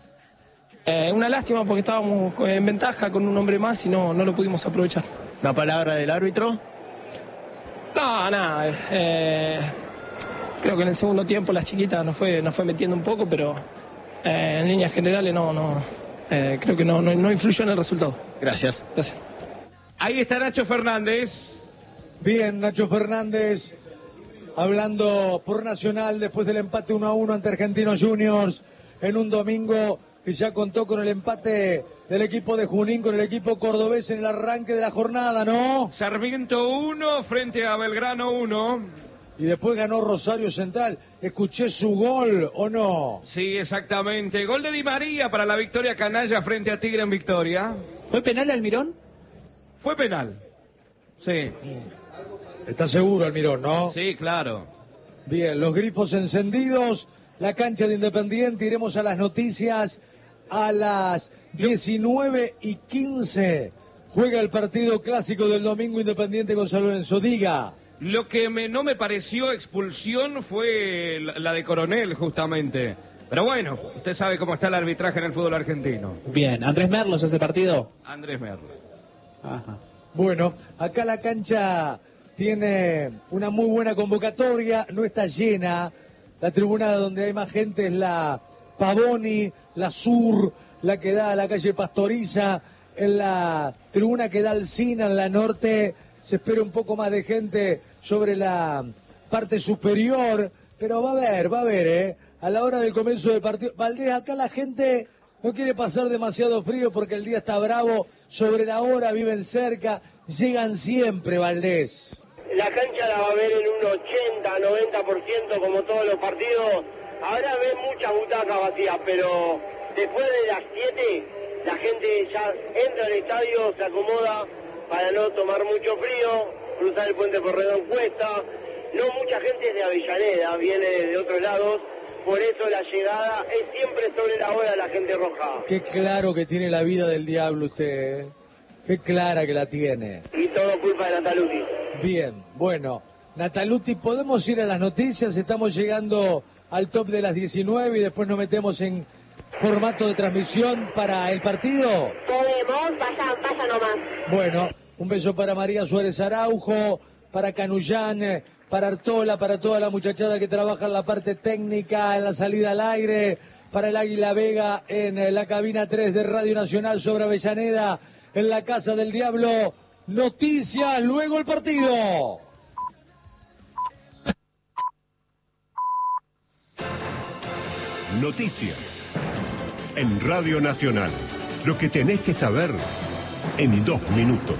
[SPEAKER 8] Eh, una lástima porque estábamos en ventaja con un hombre más y no, no lo pudimos aprovechar.
[SPEAKER 9] ¿Una palabra del árbitro?
[SPEAKER 8] No, nada. Eh, creo que en el segundo tiempo las chiquitas nos fue, nos fue metiendo un poco, pero eh, en líneas generales no, no eh, creo que no, no, no influyó en el resultado.
[SPEAKER 9] Gracias.
[SPEAKER 8] Gracias.
[SPEAKER 6] Ahí está Nacho Fernández.
[SPEAKER 1] Bien, Nacho Fernández hablando por Nacional después del empate uno a uno ante Argentinos Juniors en un domingo que ya contó con el empate del equipo de Junín, con el equipo cordobés en el arranque de la jornada, ¿no?
[SPEAKER 6] Sarmiento uno frente a Belgrano uno.
[SPEAKER 1] Y después ganó Rosario Central. Escuché su gol, ¿o no?
[SPEAKER 6] Sí, exactamente. Gol de Di María para la victoria canalla frente a Tigre en Victoria.
[SPEAKER 3] ¿Fue penal Almirón?
[SPEAKER 6] Fue penal. Sí.
[SPEAKER 1] Está seguro, Almirón, ¿no?
[SPEAKER 6] Sí, claro.
[SPEAKER 1] Bien, los grifos encendidos, la cancha de Independiente, iremos a las noticias a las diecinueve y quince. Juega el partido clásico del domingo Independiente con San Lorenzo. Diga.
[SPEAKER 6] Lo que me, no me pareció expulsión fue la, la de Coronel, justamente. Pero bueno, usted sabe cómo está el arbitraje en el fútbol argentino.
[SPEAKER 3] Bien, ¿Andrés Merlos ese partido?
[SPEAKER 6] Andrés Merlos.
[SPEAKER 3] Ajá.
[SPEAKER 1] Bueno, acá la cancha tiene una muy buena convocatoria, no está llena. La tribuna donde hay más gente es la Pavoni, la Sur, la que da a la calle Pastoriza. En la tribuna que da al Sina, en la norte, se espera un poco más de gente sobre la parte superior. Pero va a haber, va a haber, ¿eh? A la hora del comienzo del partido. Valdés, acá la gente no quiere pasar demasiado frío porque el día está bravo. Sobre la hora, viven cerca, llegan siempre, Valdés.
[SPEAKER 4] La cancha la va a ver en un ochenta, noventa por ciento como todos los partidos. Ahora ven muchas butacas vacías, pero después de las siete, la gente ya entra al estadio, se acomoda para no tomar mucho frío, cruzar el puente Porredón cuesta. No mucha gente es de Avellaneda, viene de otros lados, por eso la llegada es siempre sobre la hora de la gente roja.
[SPEAKER 1] Qué claro que tiene la vida del diablo usted, ¿eh? Qué clara que la tiene.
[SPEAKER 4] Y todo culpa de Nataluti.
[SPEAKER 1] Bien, bueno, Nataluti, podemos ir a las noticias, estamos llegando al top de las diecinueve y después nos metemos en formato de transmisión para el partido.
[SPEAKER 5] Podemos, vaya, vaya nomás.
[SPEAKER 1] Bueno, un beso para María Suárez Araujo, para Canullán, para Artola, para toda la muchachada que trabaja en la parte técnica, en la salida al aire, para el Águila Vega en la cabina tres de Radio Nacional sobre Avellaneda, en la Casa del Diablo. Noticias, luego el partido.
[SPEAKER 10] Noticias en Radio Nacional. Lo que tenés que saber en dos minutos.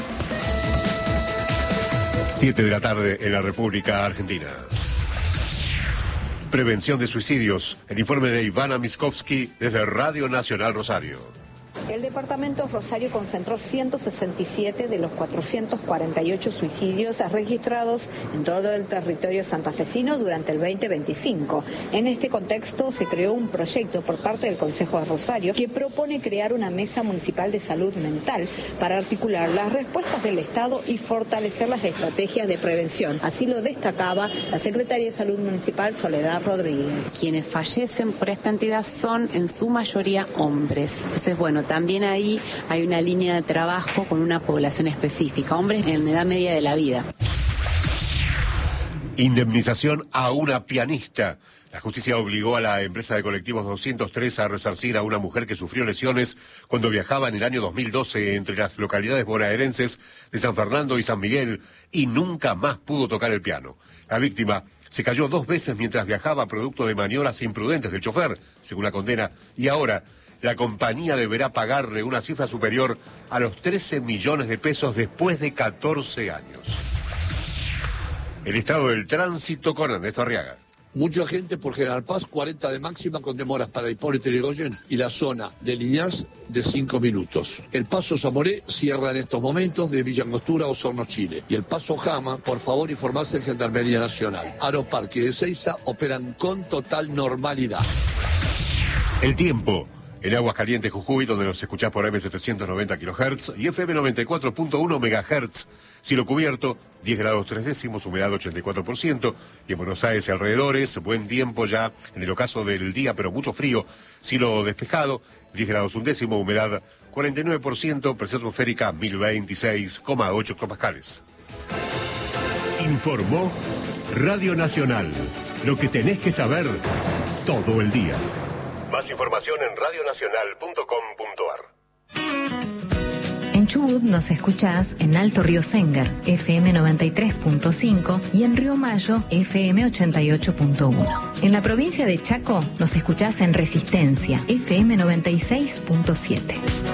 [SPEAKER 10] Siete de la tarde en la República Argentina. Prevención de suicidios. El informe de Ivana Miskovsky desde Radio Nacional Rosario.
[SPEAKER 11] El departamento Rosario concentró ciento sesenta y siete de los cuatrocientos cuarenta y ocho suicidios registrados en todo el territorio santafesino durante el veinte veinticinco. En este contexto se creó un proyecto por parte del Consejo de Rosario que propone crear una mesa municipal de salud mental para articular las respuestas del Estado y fortalecer las estrategias de prevención. Así lo destacaba la secretaria de Salud Municipal Soledad Rodríguez.
[SPEAKER 12] Quienes fallecen por esta entidad son en su mayoría hombres. Entonces, bueno, también ahí hay una línea de trabajo con una población específica, hombres en edad media de la vida.
[SPEAKER 10] Indemnización a una pianista. La justicia obligó a la empresa de colectivos doscientos tres a resarcir a una mujer que sufrió lesiones cuando viajaba en el año dos mil doce entre las localidades bonaerenses de San Fernando y San Miguel y nunca más pudo tocar el piano. La víctima se cayó dos veces mientras viajaba producto de maniobras imprudentes del chofer, según la condena, y ahora la compañía deberá pagarle una cifra superior a los trece millones de pesos después de catorce años. El estado del tránsito con Ernesto Arriaga.
[SPEAKER 13] Mucha gente por General Paz, cuarenta de máxima con demoras para Hipólito Yrigoyen y la zona de Liniers de cinco minutos. El paso Zamoré cierra en estos momentos de Villa Angostura, Osorno, Chile. Y el paso Jama, por favor informarse en Gendarmería Nacional. Aeroparque de Ezeiza operan con total normalidad.
[SPEAKER 10] El tiempo. En Aguascalientes, Jujuy, donde nos escuchás por M setecientos noventa kilohertz y F M noventa y cuatro punto uno megahertz. Cielo cubierto, diez grados tres décimos, humedad ochenta y cuatro por ciento. Y en Buenos Aires y alrededores, buen tiempo ya en el ocaso del día, pero mucho frío. Cielo despejado, diez grados un décimo, humedad cuarenta y nueve por ciento, presión atmosférica mil veintiséis coma ocho hectopascales. Informó Radio Nacional. Lo que tenés que saber todo el día. Más información en radio nacional punto com punto a r.
[SPEAKER 14] En Chubut nos escuchás en Alto Río Sengar, F M noventa y tres punto cinco y en Río Mayo, F M ochenta y ocho punto uno. En la provincia de Chaco nos escuchás en Resistencia, F M noventa y seis punto siete.